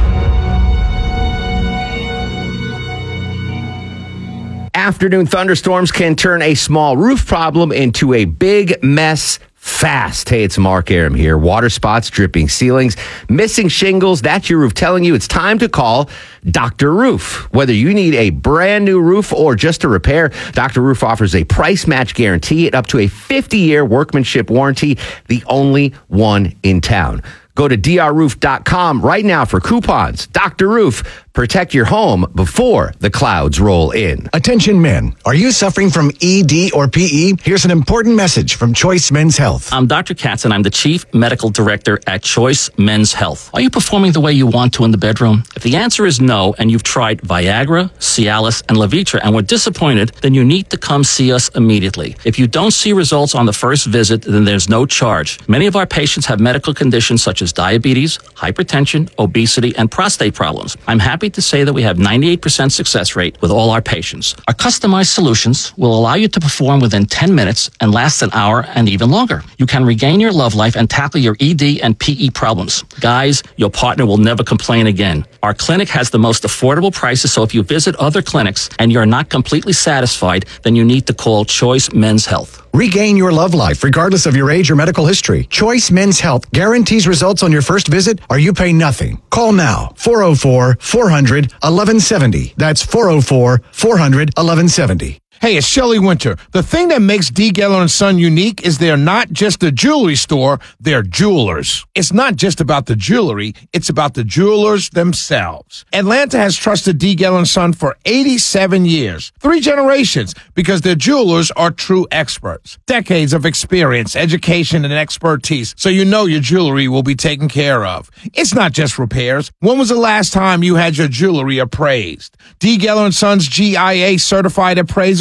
Afternoon thunderstorms can turn a small roof problem into a big mess fast. Hey, it's Mark Aram here. Water spots, dripping ceilings, missing shingles. That's your roof telling you it's time to call Doctor Roof. Whether you need a brand new roof or just a repair, Doctor Roof offers a price match guarantee and up to a fifty-year workmanship warranty, the only one in town. Go to D R roof dot com right now for coupons. Doctor Roof, protect your home before the clouds roll in. Attention men, are you suffering from E D or P E? Here's an important message from Choice Men's Health. I'm Doctor Katz, and I'm the Chief Medical Director at Choice Men's Health. Are you performing the way you want to in the bedroom? If the answer is no, and you've tried Viagra, Cialis, and Levitra and were disappointed, then you need to come see us immediately. If you don't see results on the first visit, then there's no charge. Many of our patients have medical conditions such as diabetes, hypertension, obesity, and prostate problems. I'm happy to say that we have ninety-eight percent success rate with all our patients. Our customized solutions will allow you to perform within ten minutes and last an hour and even longer. You can regain your love life and tackle your E D and P E problems. Guys, your partner will never complain again. Our clinic has the most affordable prices, so if you visit other clinics and you're not completely satisfied, then you need to call Choice Men's Health. Regain your love life regardless of your age or medical history. Choice Men's Health guarantees results on your first visit or you pay nothing. Call now, four oh four, four hundred, eleven seventy. That's four oh four, four hundred, eleven seventy. Hey, it's Shelley Winter. The thing that makes D. Geller and Son unique is they're not just a jewelry store, they're jewelers. It's not just about the jewelry, it's about the jewelers themselves. Atlanta has trusted D. Geller and Son for eighty-seven years, three generations, because their jewelers are true experts. Decades of experience, education, and expertise, so you know your jewelry will be taken care of. It's not just repairs. When was the last time you had your jewelry appraised? D. Geller and Son's G I A certified appraisers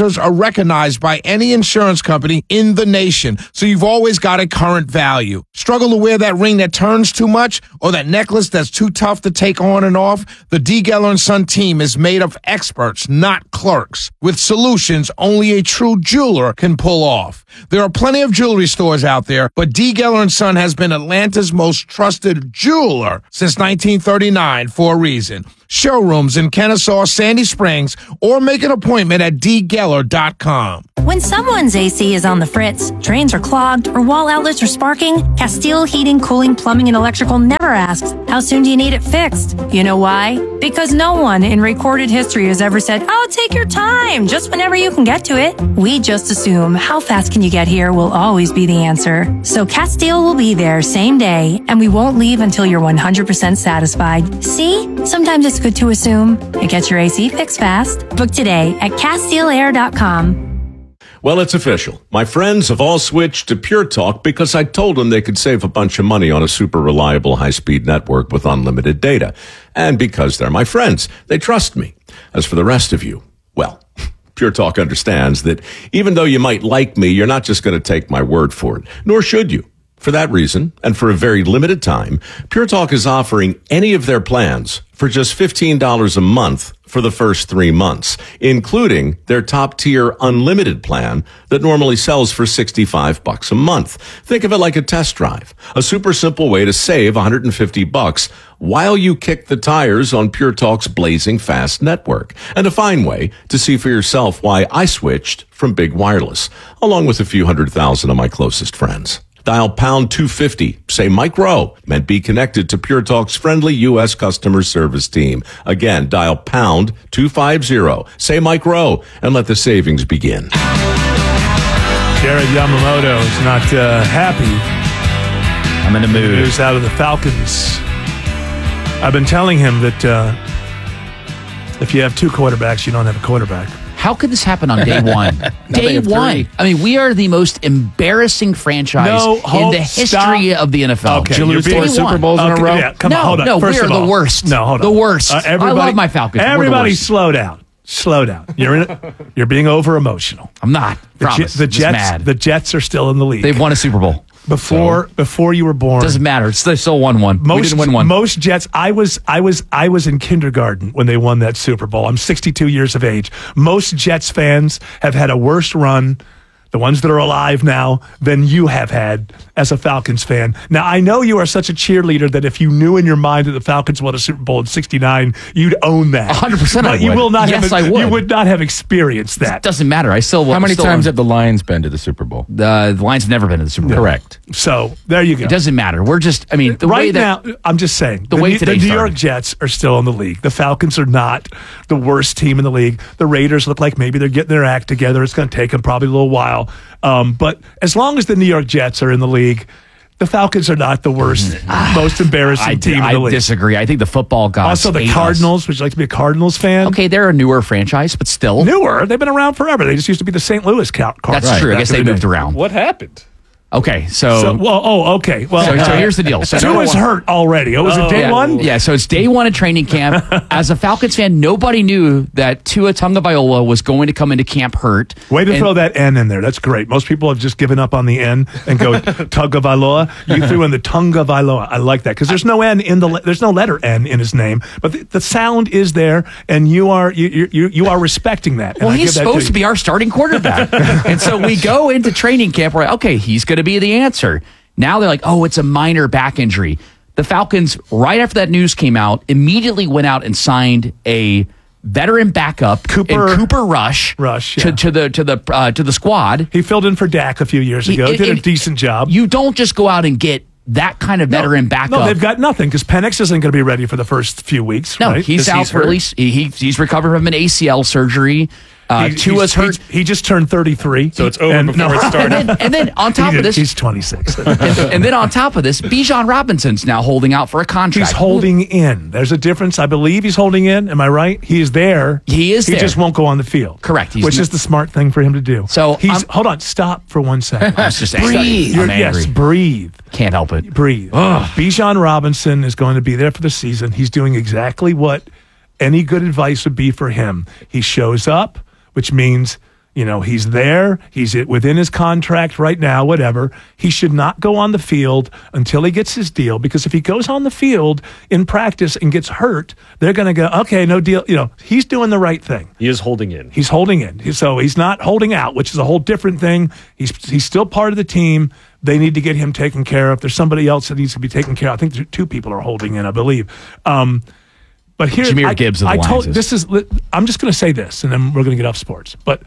answers are recognized by any insurance company in the nation, so you've always got a current value. Struggle to wear that ring that turns too much or that necklace that's too tough to take on and off? The D. Geller and Son team is made of experts, not clerks, with solutions only a true jeweler can pull off. There are plenty of jewelry stores out there, but D. Geller and Son has been Atlanta's most trusted jeweler since nineteen thirty-nine for a reason. Showrooms in Kennesaw, Sandy Springs, or make an appointment at d geller dot com. When someone's A C is on the fritz, drains are clogged, or wall outlets are sparking, Castile Heating, Cooling, Plumbing, and Electrical never asks, how soon do you need it fixed? You know why? Because no one in recorded history has ever said, oh, take your time, just whenever you can get to it. We just assume how fast can you get here will always be the answer. So Castile will be there same day, and we won't leave until you're one hundred percent satisfied. See? Sometimes it's good to assume. It gets your A C fixed fast. Book today at Castile Air dot com. Well, it's official. My friends have all switched to Pure Talk because I told them they could save a bunch of money on a super reliable high-speed network with unlimited data. And because they're my friends, they trust me. As for the rest of you, well, Pure Talk understands that even though you might like me, you're not just going to take my word for it, nor should you. For that reason, and for a very limited time, Pure Talk is offering any of their plans for just fifteen dollars a month for the first three months, including their top-tier unlimited plan that normally sells for sixty-five bucks a month. Think of it like a test drive, a super simple way to save one hundred fifty bucks while you kick the tires on Pure Talk's blazing fast network, and a fine way to see for yourself why I switched from Big Wireless, along with a few hundred thousand of my closest friends. Dial pound two fifty, say Mike Rowe, and be connected to Pure Talk's friendly U S customer service team. Again, dial pound two fifty, say Mike Rowe, and let the savings begin. Jared Yamamoto is not uh, happy. I'm in the mood. News out of the Falcons. I've been telling him that uh, if you have two quarterbacks, you don't have a quarterback. How could this happen on day one? day one. Three. I mean, we are the most embarrassing franchise no, hold, in the history stop. of the N F L. Okay, Did you lose four Super Bowls okay, in a row? Yeah, come no, on, hold on. no, First we are of all, the worst. No, hold the on. worst. Uh, I love my Falcons. Everybody, the worst. slow down. Slow down. You're in it. You're being over emotional. I'm not. The, Promise. the Just Jets. mad. The Jets are still in the league. They've won a Super Bowl. Before so, before you were born, doesn't matter. It's, they still won one. Most, we didn't win one. Most Jets. I was I was I was in kindergarten when they won that Super Bowl. I'm sixty-two years of age. Most Jets fans have had a worse run, the ones that are alive now, than you have had as a Falcons fan. Now, I know you are such a cheerleader that if you knew in your mind that the Falcons won a Super Bowl in sixty-nine, you'd own that. one hundred percent But I you would. will not yes, have. I would. You would not have experienced that. It doesn't matter. I still. How many still times own, have the Lions been to the Super Bowl? The, the Lions have never been to the Super Bowl. No. Correct. So there you go. It doesn't matter. We're just. I mean, the right way that, now, I'm just saying the, the way New, today the New started. York Jets are still in the league. The Falcons are not the worst team in the league. The Raiders look like maybe they're getting their act together. It's going to take them probably a little while. Um, but as long as the New York Jets are in the league, the Falcons are not the worst, most embarrassing I, team I in the league. disagree. I think the football gods Also, the hate Cardinals. us. Would you like to be a Cardinals fan? Okay, they're a newer franchise, but still newer. They've been around forever. They just used to be the Saint Louis Cardinals. That's right. true. I guess they moved around. What happened? Okay, so, so well, oh, okay. Well, so, so uh, here's the deal. So Tua is hurt already. Oh, was oh, it day yeah. one? Yeah, so it's day one of training camp. As a Falcons fan, nobody knew that Tua Tagovailoa was going to come into camp hurt. Way to and, throw that N in there. That's great. Most people have just given up on the N and go Tagovailoa. You threw in the Tagovailoa. I like that because there's no N in the there's no letter N in his name, but the, the sound is there, and you are you you you are respecting that. Well, he's supposed to, to be our starting quarterback, and so we go into training camp. We're like, okay, he's going to be the answer. Now they're like, oh, it's a minor back injury. The Falcons, right after that news came out, immediately went out and signed a veteran backup, Cooper and Cooper Rush, Rush to, yeah. to the to the uh, to the squad. He filled in for Dak a few years ago. He, Did a decent job. You don't just go out and get that kind of veteran no, backup. No, they've got nothing because Penix isn't going to be ready for the first few weeks. No, right? he's out he's for at least he, he's recovering from an A C L surgery. Uh, he, Tua's hurt. He just turned thirty-three. So it's over and, before no. it started. And then, and then on top he of this, he's twenty-six. and, and then on top of this, Bijan Robinson's now holding out for a contract. He's holding in. There's a difference. I believe he's holding in. Am I right? He is there. He is He there. just won't go on the field. Correct. He's which n- is the smart thing for him to do. So he's I'm, hold on. Stop for one second. I was just breathe. I'm angry. Yes, breathe. Can't help it. Breathe. Bijan Robinson is going to be there for the season. He's doing exactly what any good advice would be for him. He shows up, which means You know, he's there. He's within his contract right now, whatever. He should not go on the field until he gets his deal, because if he goes on the field in practice and gets hurt, they're going to go, okay, no deal. You know, he's doing the right thing. He is holding in. He's holding in. So he's not holding out, which is a whole different thing. He's he's still part of the team. They need to get him taken care of. There's somebody else that needs to be taken care of. I think two people are holding in, I believe. Um, but here, Jahmyr I, Gibbs of the I told, Lions. this is. I'm just going to say this, and then we're going to get off sports. But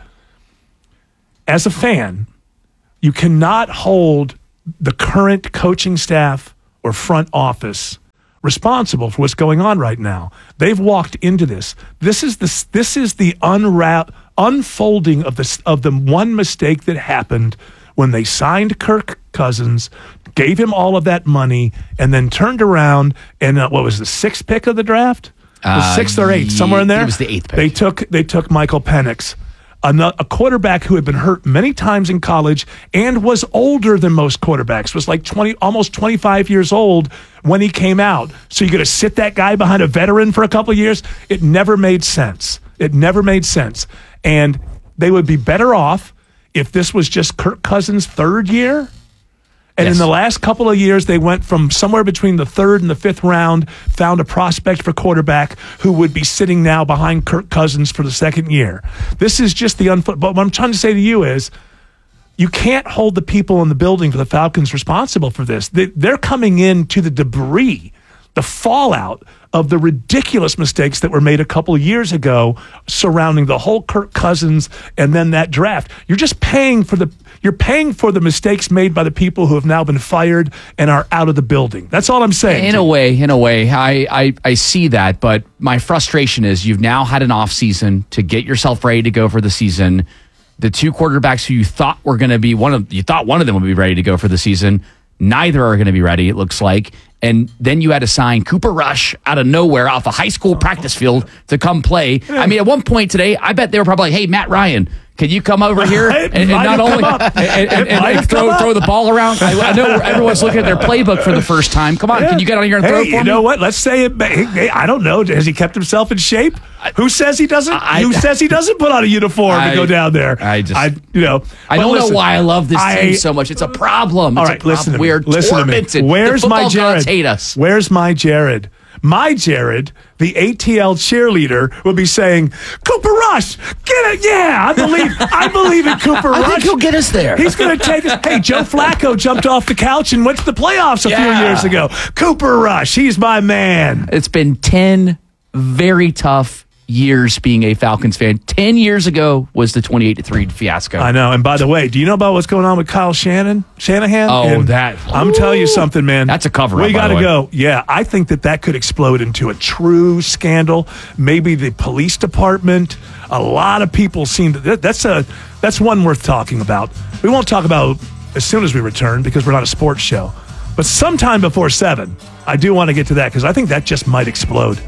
as a fan, you cannot hold the current coaching staff or front office responsible for what's going on right now. They've walked into this. This is the this is the unwrap unfolding of this of the one mistake that happened when they signed Kirk Cousins, gave him all of that money, and then turned around and uh, what was the sixth pick of the draft? The Uh, sixth or eighth, ye- somewhere in there. it was the eighth pick. They took they took Michael Penix, a, no- a quarterback who had been hurt many times in college and was older than most quarterbacks. Was like twenty, almost twenty-five years old when he came out. So you're going to sit that guy behind a veteran for a couple of years? It never made sense. It never made sense. And they would be better off if this was just Kirk Cousins' third year. And Yes. in the last couple of years, they went from somewhere between the third and the fifth round, found a prospect for quarterback who would be sitting now behind Kirk Cousins for the second year. This is just the unfo- But what I'm trying to say to you is, you can't hold the people in the building for the Falcons responsible for this. They, they're coming in to the debris, the fallout of the ridiculous mistakes that were made a couple of years ago surrounding the whole Kirk Cousins and then that draft. You're just paying for the you're paying for the mistakes made by the people who have now been fired and are out of the building. That's all I'm saying. In a way, in a way, I, I, I see that, but my frustration is you've now had an off season to get yourself ready to go for the season. The two quarterbacks who you thought were going to be one of you thought one of them would be ready to go for the season, neither are going to be ready, it looks like. And then you had to sign Cooper Rush out of nowhere off a high school practice field to come play. I mean, at one point today, I bet they were probably like, hey, Matt Ryan, can you come over here It and, and might not have only come up. and, and, It might and have throw, come up. throw the ball around? I, I know everyone's looking at their playbook for the first time. Come on, Yeah. can you get on here and hey, throw it for you me? know what? Let's say it. may- I don't know. Has he kept himself in shape? Who says he doesn't? I- Who says he doesn't put on a uniform I- and go down there? I just- I, you know, I but don't listen, know why I love this I- team so much. It's a problem. All It's a right, listen to problem. me. We're listen to me. tormented. Where's the my football Jared? gods hate us. Where's my Jared? My Jared, the A T L cheerleader, will be saying, "Cooper Rush, get it! Yeah, I believe, I believe in Cooper I Rush. think he'll get us there. He's going to take us." Hey, Joe Flacco jumped off the couch and went to the playoffs a Yeah. few years ago. Cooper Rush, he's my man. It's been ten very tough years being a Falcons fan. ten years ago was the twenty-eight to three fiasco. I know. And by the way, do you know about what's going on with Kyle Shannon? Shanahan? Oh, And that- I'm telling you something, man. That's a cover-up, We by got the to way. go. Yeah, I think that that could explode into a true scandal. Maybe the police department. A lot of people seem to. That, that's a. That's one worth talking about. We won't talk about as soon as we return because we're not a sports show. But sometime before seven, I do want to get to that because I think that just might explode.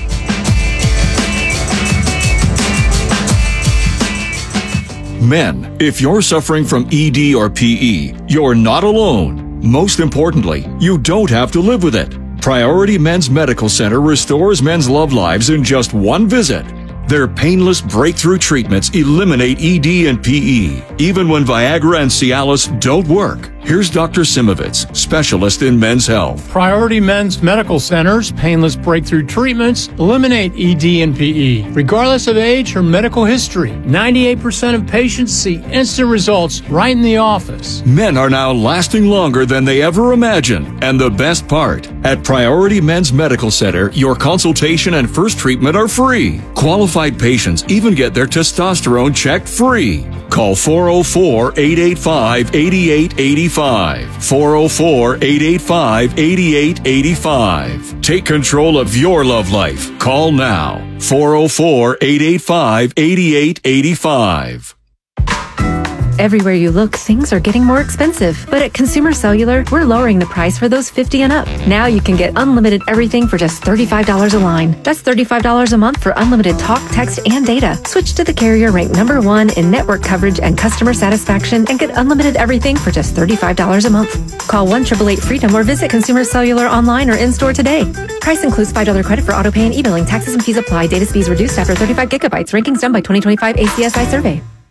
Men, if you're suffering from E D or P E, you're not alone. Most importantly, you don't have to live with it. Priority Men's Medical Center restores men's love lives in just one visit. Their painless breakthrough treatments eliminate E D and P E, even when Viagra and Cialis don't work. Here's Doctor Simovitz, specialist in men's health. Priority Men's Medical Center's painless breakthrough treatments eliminate E D and P E, regardless of age or medical history. ninety-eight percent of patients see instant results right in the office. Men are now lasting longer than they ever imagined. And the best part, at Priority Men's Medical Center, your consultation and first treatment are free. Qualified patients even get their testosterone checked free. Call four oh four, eight eight five, eight eight eight five. four oh four, eight eight five, eight eight eight five. Take control of your love life. Call now. four oh four, eight eight five, eight eight eight five. Everywhere you look, things are getting more expensive. But at Consumer Cellular, we're lowering the price for those fifty and up. Now you can get unlimited everything for just thirty-five dollars a line. That's thirty-five dollars a month for unlimited talk, text, and data. Switch to the carrier ranked number one in network coverage and customer satisfaction and get unlimited everything for just thirty-five dollars a month. Call one eight eight eight freedom or visit Consumer Cellular online or in-store today. Price includes five dollars credit for auto pay and e-billing. Taxes and fees apply. Data speeds reduced after thirty-five gigabytes. Rankings done by twenty twenty-five A C S I survey.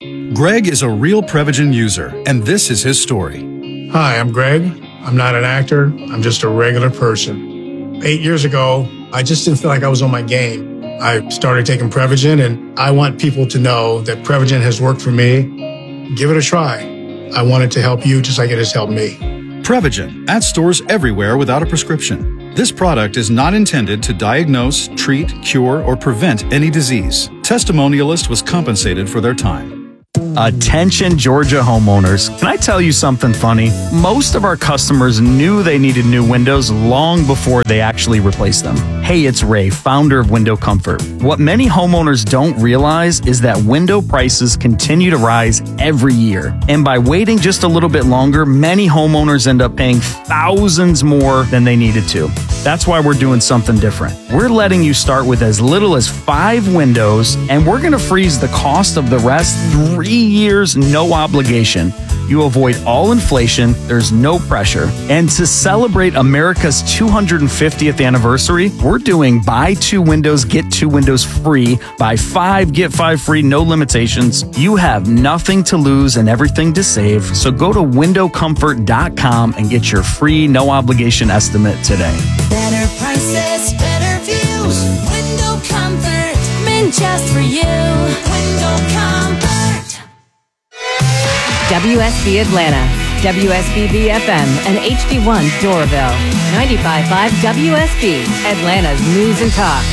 Greg is a real Prevagen user, and this is his story. Hi, I'm Greg. I'm not an actor. I'm just a regular person. Eight years ago, I just didn't feel like I was on my game. I started taking Prevagen, and I want people to know that Prevagen has worked for me. Give it a try. I want it to help you just like it has helped me. Prevagen, at stores everywhere without a prescription. This product is not intended to diagnose, treat, cure, or prevent any disease. Testimonialist was compensated for their time. Attention Georgia homeowners. Can I tell you something funny? Most of our customers knew they needed new windows long before they actually replaced them. Hey, it's Ray, founder of Window Comfort. What many homeowners don't realize is that window prices continue to rise every year. And by waiting just a little bit longer, many homeowners end up paying thousands more than they needed to. That's why we're doing something different. We're letting you start with as little as five windows, and we're going to freeze the cost of the rest three years, no obligation. You avoid all inflation, there's no pressure. And to celebrate America's two hundred fiftieth anniversary, we're doing buy two windows, get two windows free, buy five, get five free, no limitations. You have nothing to lose and everything to save. So go to window comfort dot com and get your free, no obligation estimate today. Better prices, better views. Window Comfort, meant just for you. Window Comfort. W S B Atlanta, W S B B F M, and H D one Doraville. ninety-five point five W S B, Atlanta's news and talk.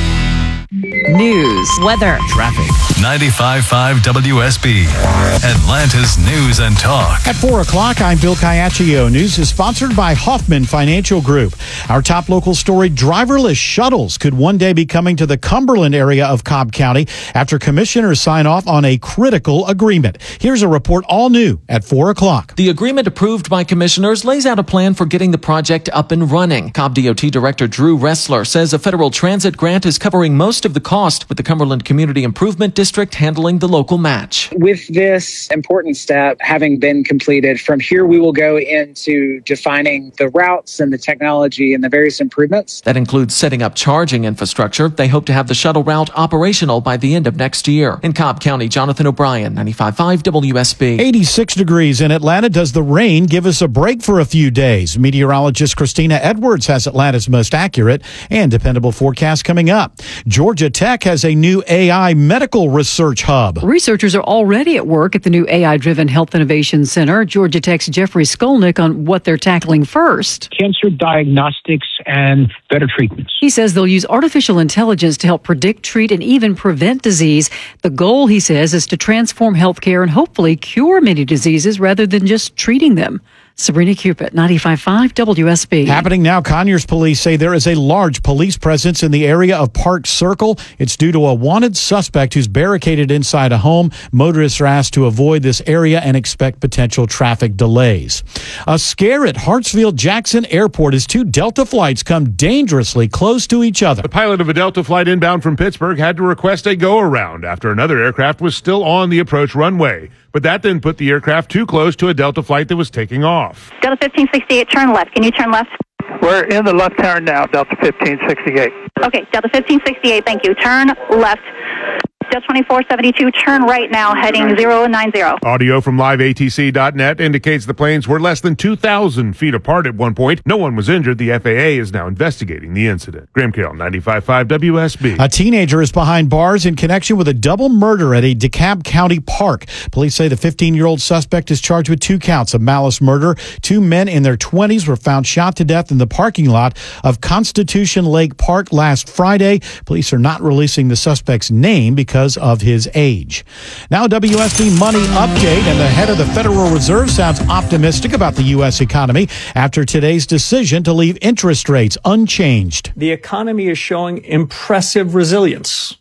News, weather, traffic. ninety-five point five W S B, Atlanta's news and talk. At four o'clock, I'm Bill Caiaccio. News is sponsored by Hoffman Financial Group. Our top local story, driverless shuttles could one day be coming to the Cumberland area of Cobb County after commissioners sign off on a critical agreement. Here's a report all new at four o'clock. The agreement approved by commissioners lays out a plan for getting the project up and running. Cobb D O T Director Drew Ressler says a federal transit grant is covering most of the cost, with the Cumberland Community Improvement District handling the local match. With this important step having been completed, from here we will go into defining the routes and the technology and the various improvements. That includes setting up charging infrastructure. They hope to have the shuttle route operational by the end of next year. In Cobb County, Jonathan O'Brien, ninety-five point five W S B. eighty-six degrees in Atlanta. Does the rain give us a break for a few days? Meteorologist Christina Edwards has Atlanta's most accurate and dependable forecast coming up. Georgia Tech has a new A I medical research hub. Researchers are already at work at the new A I-driven Health Innovation Center. Georgia Tech's Jeffrey Skolnick on what they're tackling first. Cancer diagnostics and better treatments. He says they'll use artificial intelligence to help predict, treat, and even prevent disease. The goal, he says, is to transform healthcare and hopefully cure many diseases rather than just treating them. Sabrina Cupid, ninety-five point five W S B. Happening now, Conyers police say there is a large police presence in the area of Park Circle. It's due to a wanted suspect who's barricaded inside a home. Motorists are asked to avoid this area and expect potential traffic delays. A scare at Hartsfield-Jackson Airport as two Delta flights come dangerously close to each other. The pilot of a Delta flight inbound from Pittsburgh had to request a go-around after another aircraft was still on the approach runway. But that then put the aircraft too close to a Delta flight that was taking off. Delta fifteen sixty-eight, turn left. Can you turn left? We're in the left turn now, Delta fifteen sixty-eight. Okay, Delta fifteen sixty-eight, thank you. Turn left. Delta twenty-four seventy-two, turn right now, heading zero nine zero. Audio from live A T C dot net indicates the planes were less than two thousand feet apart at one point. No one was injured. The F A A is now investigating the incident. Graham Carroll, ninety-five point five W S B. A teenager is behind bars in connection with a double murder at a DeKalb County park. Police say the fifteen-year-old suspect is charged with two counts of malice murder. Two men in their twenties were found shot to death in the parking lot of Constitution Lake Park last Friday. Police are not releasing the suspect's name because of his age. Now, W S B Money Update, and the head of the Federal Reserve sounds optimistic about the U S economy after today's decision to leave interest rates unchanged. The economy is showing impressive resilience.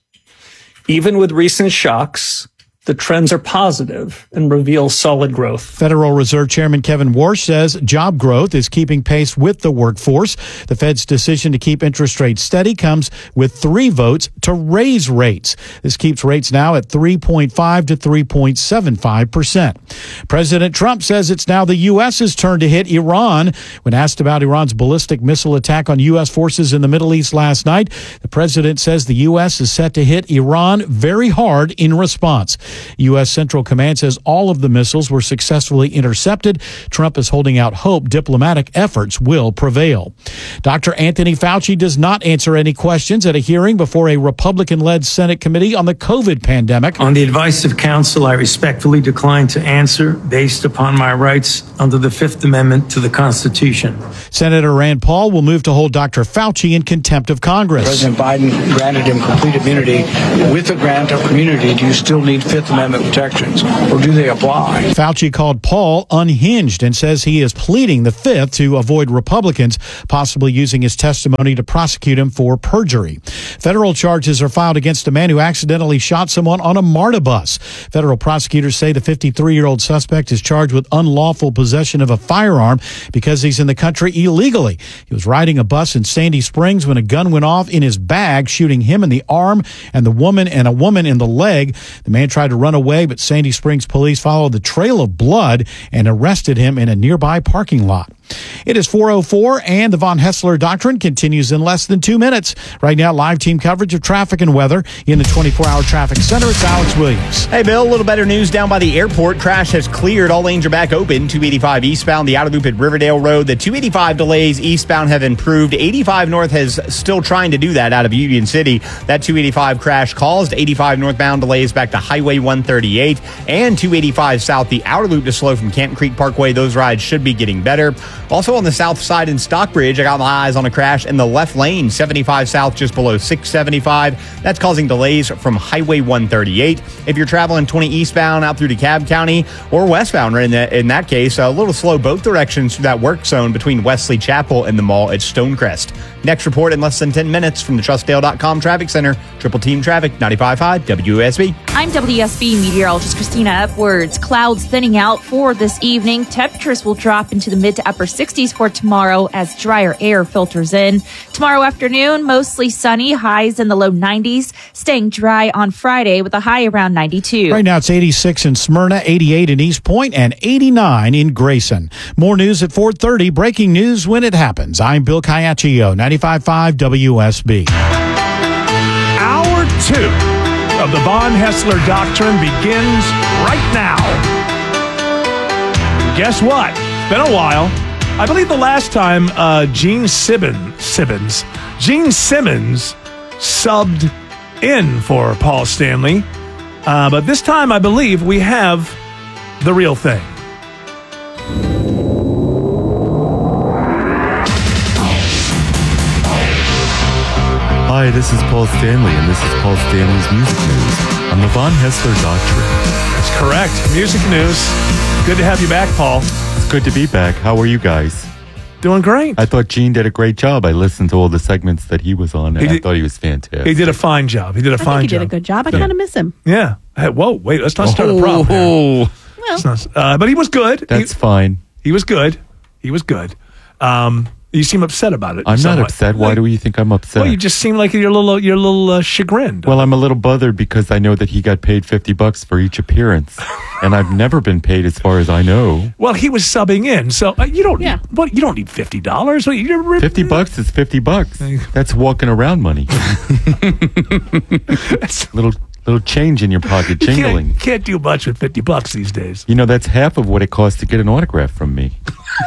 Even with recent shocks, the trends are positive and reveal solid growth. Federal Reserve Chairman Kevin Warsh says job growth is keeping pace with the workforce. The Fed's decision to keep interest rates steady comes with three votes to raise rates. This keeps rates now at three point five to three point seven five percent. President Trump says it's now the U S's turn to hit Iran. When asked about Iran's ballistic missile attack on U S forces in the Middle East last night, the president says the U S is set to hit Iran very hard in response. U S. Central Command says all of the missiles were successfully intercepted. Trump is holding out hope diplomatic efforts will prevail. Doctor Anthony Fauci does not answer any questions at a hearing before a Republican-led Senate committee on the COVID pandemic. On the advice of counsel, I respectfully decline to answer based upon my rights under the Fifth Amendment to the Constitution. Senator Rand Paul will move to hold Doctor Fauci in contempt of Congress. President Biden granted him complete immunity. With the grant of immunity, do you still need Fifth Amendment protections, or do they apply? Fauci called Paul unhinged and says he is pleading the Fifth to avoid Republicans possibly using his testimony to prosecute him for perjury. Federal charges are filed against a man who accidentally shot someone on a MARTA bus. Federal prosecutors say the fifty-three-year-old suspect is charged with unlawful possession of a firearm because he's in the country illegally. He was riding a bus in Sandy Springs when a gun went off in his bag, shooting him in the arm and the woman and a woman in the leg. The man tried to run away, but Sandy Springs police followed the trail of blood and arrested him in a nearby parking lot. It is four oh four, and the Von Hessler Doctrine continues in less than two minutes. Right now, live team coverage of traffic and weather in the twenty-four hour traffic center. It's Alex Williams. Hey, Bill, a little better news down by the airport. Crash has cleared. All lanes are back open. two eighty-five eastbound, the outer loop at Riverdale Road. The two eighty-five delays eastbound have improved. eighty-five north has still trying to do that out of Union City. That two eighty-five crash caused eighty-five northbound delays back to Highway one thirty-eight. And two eighty-five south, the outer loop to slow from Canton Creek Parkway. Those rides should be getting better. Also on the south side in Stockbridge, I got my eyes on a crash in the left lane, seventy-five south just below six seventy-five. That's causing delays from Highway one thirty-eight. If you're traveling twenty eastbound out through DeKalb County or westbound, in that, in that case, a little slow both directions through that work zone between Wesley Chapel and the mall at Stonecrest. Next report in less than ten minutes from the Trustdale dot com Traffic Center. Triple Team Traffic, ninety-five point five W S B. I'm W S B meteorologist Christina Upwards. Clouds thinning out for this evening. Temperatures will drop into the mid to upper sixties for tomorrow as drier air filters in. Tomorrow afternoon, mostly sunny, highs in the low nineties, staying dry on Friday with a high around ninety-two. Right now it's eighty-six in Smyrna, eighty-eight in East Point, and eighty-nine in Grayson. More news at four thirty. Breaking news when it happens. I'm Bill Caiaccio, ninety-five point five W S B. Hour two of the Von Hessler Doctrine begins right now. Guess what? It's been a while. I believe the last time uh, Gene Simmons, Simmons, Gene Simmons subbed in for Paul Stanley. Uh, but this time, I believe we have the real thing. Hi, this is Paul Stanley, and this is Paul Stanley's Music News on the Von Hessler Doctrine. That's correct. Music news. Good to have you back, Paul. It's good to be back. How are you guys? Doing great. I thought Gene did a great job. I listened to all the segments that he was on, and He did- I thought he was fantastic. He did a fine job. He did a I fine think he job. did a good job. I Yeah. kind of miss him. Yeah. Hey, whoa, wait, let's not start a problem here. Oh, Let's not- uh, but he was good. that's he, fine. he was good. He was good. Um, you seem upset about it. I'm not somewhat. upset. Why Like- do you think I'm upset? Well, you just seem like you're a little, you're a little uh, chagrined. Well, I'm a little bothered because I know that he got paid fifty bucks for each appearance, and I've never been paid as far as I know. Well, he was subbing in, so uh, you don't. Yeah. Need, what you don't need fifty dollars. Fifty bucks is fifty bucks. That's walking around money. little little change in your pocket, You jingling. can't, can't do much with fifty bucks these days. You know, that's half of what it costs to get an autograph from me.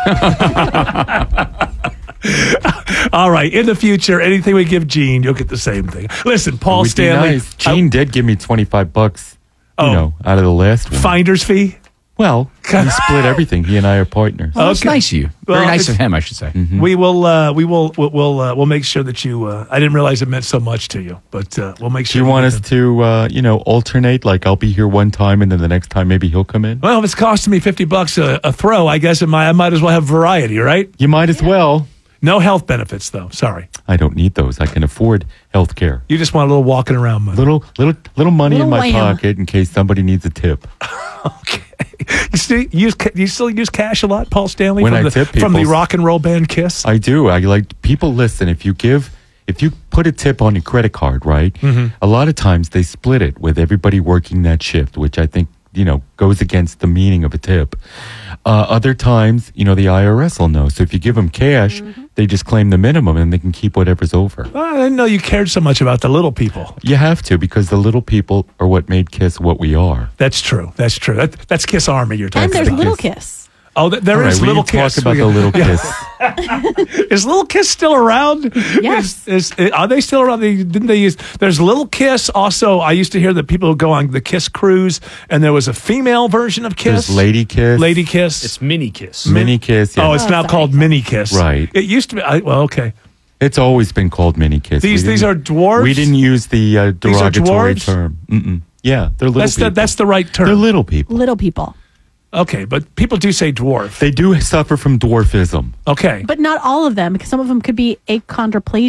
All right. In the future, anything we give Gene, you'll get the same thing. Listen, Paul It would be Stanley. nice. Gene did give me twenty-five bucks, you Oh. know, out of the last one. Finder's fee. Well, he split everything. He and I are partners. Well, that's Okay. nice of you. Very Well, nice it's- of him, I should say. Mm-hmm. We will. Uh, we will. We'll. We'll, uh, we'll make sure that you. Uh, I didn't realize it meant so much to you, but uh, we'll make Do sure. you want get us to, uh, you know, alternate? Like I'll be here one time, and then the next time maybe he'll come in. Well, if it's costing me fifty bucks a, a throw, I guess it might, I might as well have variety, right? You might as well. No health benefits, though. Sorry, I don't need those. I can afford health care. you just want a little walking around money. Little, little, little money Little in my lamb. pocket in case somebody needs a tip. You still use ca- you still use cash a lot, Paul Stanley, When from, I the, tip from the people- rock and roll band Kiss. I do. I like people. Listen, if you give, if you put a tip on your credit card, right? Mhm. A lot of times they split it with everybody working that shift, which I think you know, goes against the meaning of a tip. Uh, other times, you know, the I R S will know. So if you give them cash, Mm-hmm. they just claim the minimum and they can keep whatever's over. Well, I didn't know you cared so much about the little people. You have to, because the little people are what made KISS what we are. That's true. That's true. That, that's Kiss Army you're talking And there's about. Little Kiss. Oh, th- there All right, is we Little didn't Kiss. talk about We- the Little Yeah. Kiss. Is Little Kiss still around? Yes. Is, is, are they still around? They, didn't they use? There's Little Kiss. Also, I used to hear that people would go on the Kiss cruise, and there was a female version of Kiss. There's Lady Kiss. Lady Kiss. It's Mini Kiss. Mini Kiss. Yeah. Oh, it's now called Mini Kiss. Right. It used to be. I, well, okay. It's always been called Mini Kiss. These We these didn't- are dwarves. We didn't use the uh, These are derogatory dwarves? term. Mm-mm. Yeah, they're little That's the, people. that's the right term. They're little people. Little people. Okay, but people do say dwarf. They do suffer from dwarfism. Okay. But not all of them, because some of them could be achondroplasia.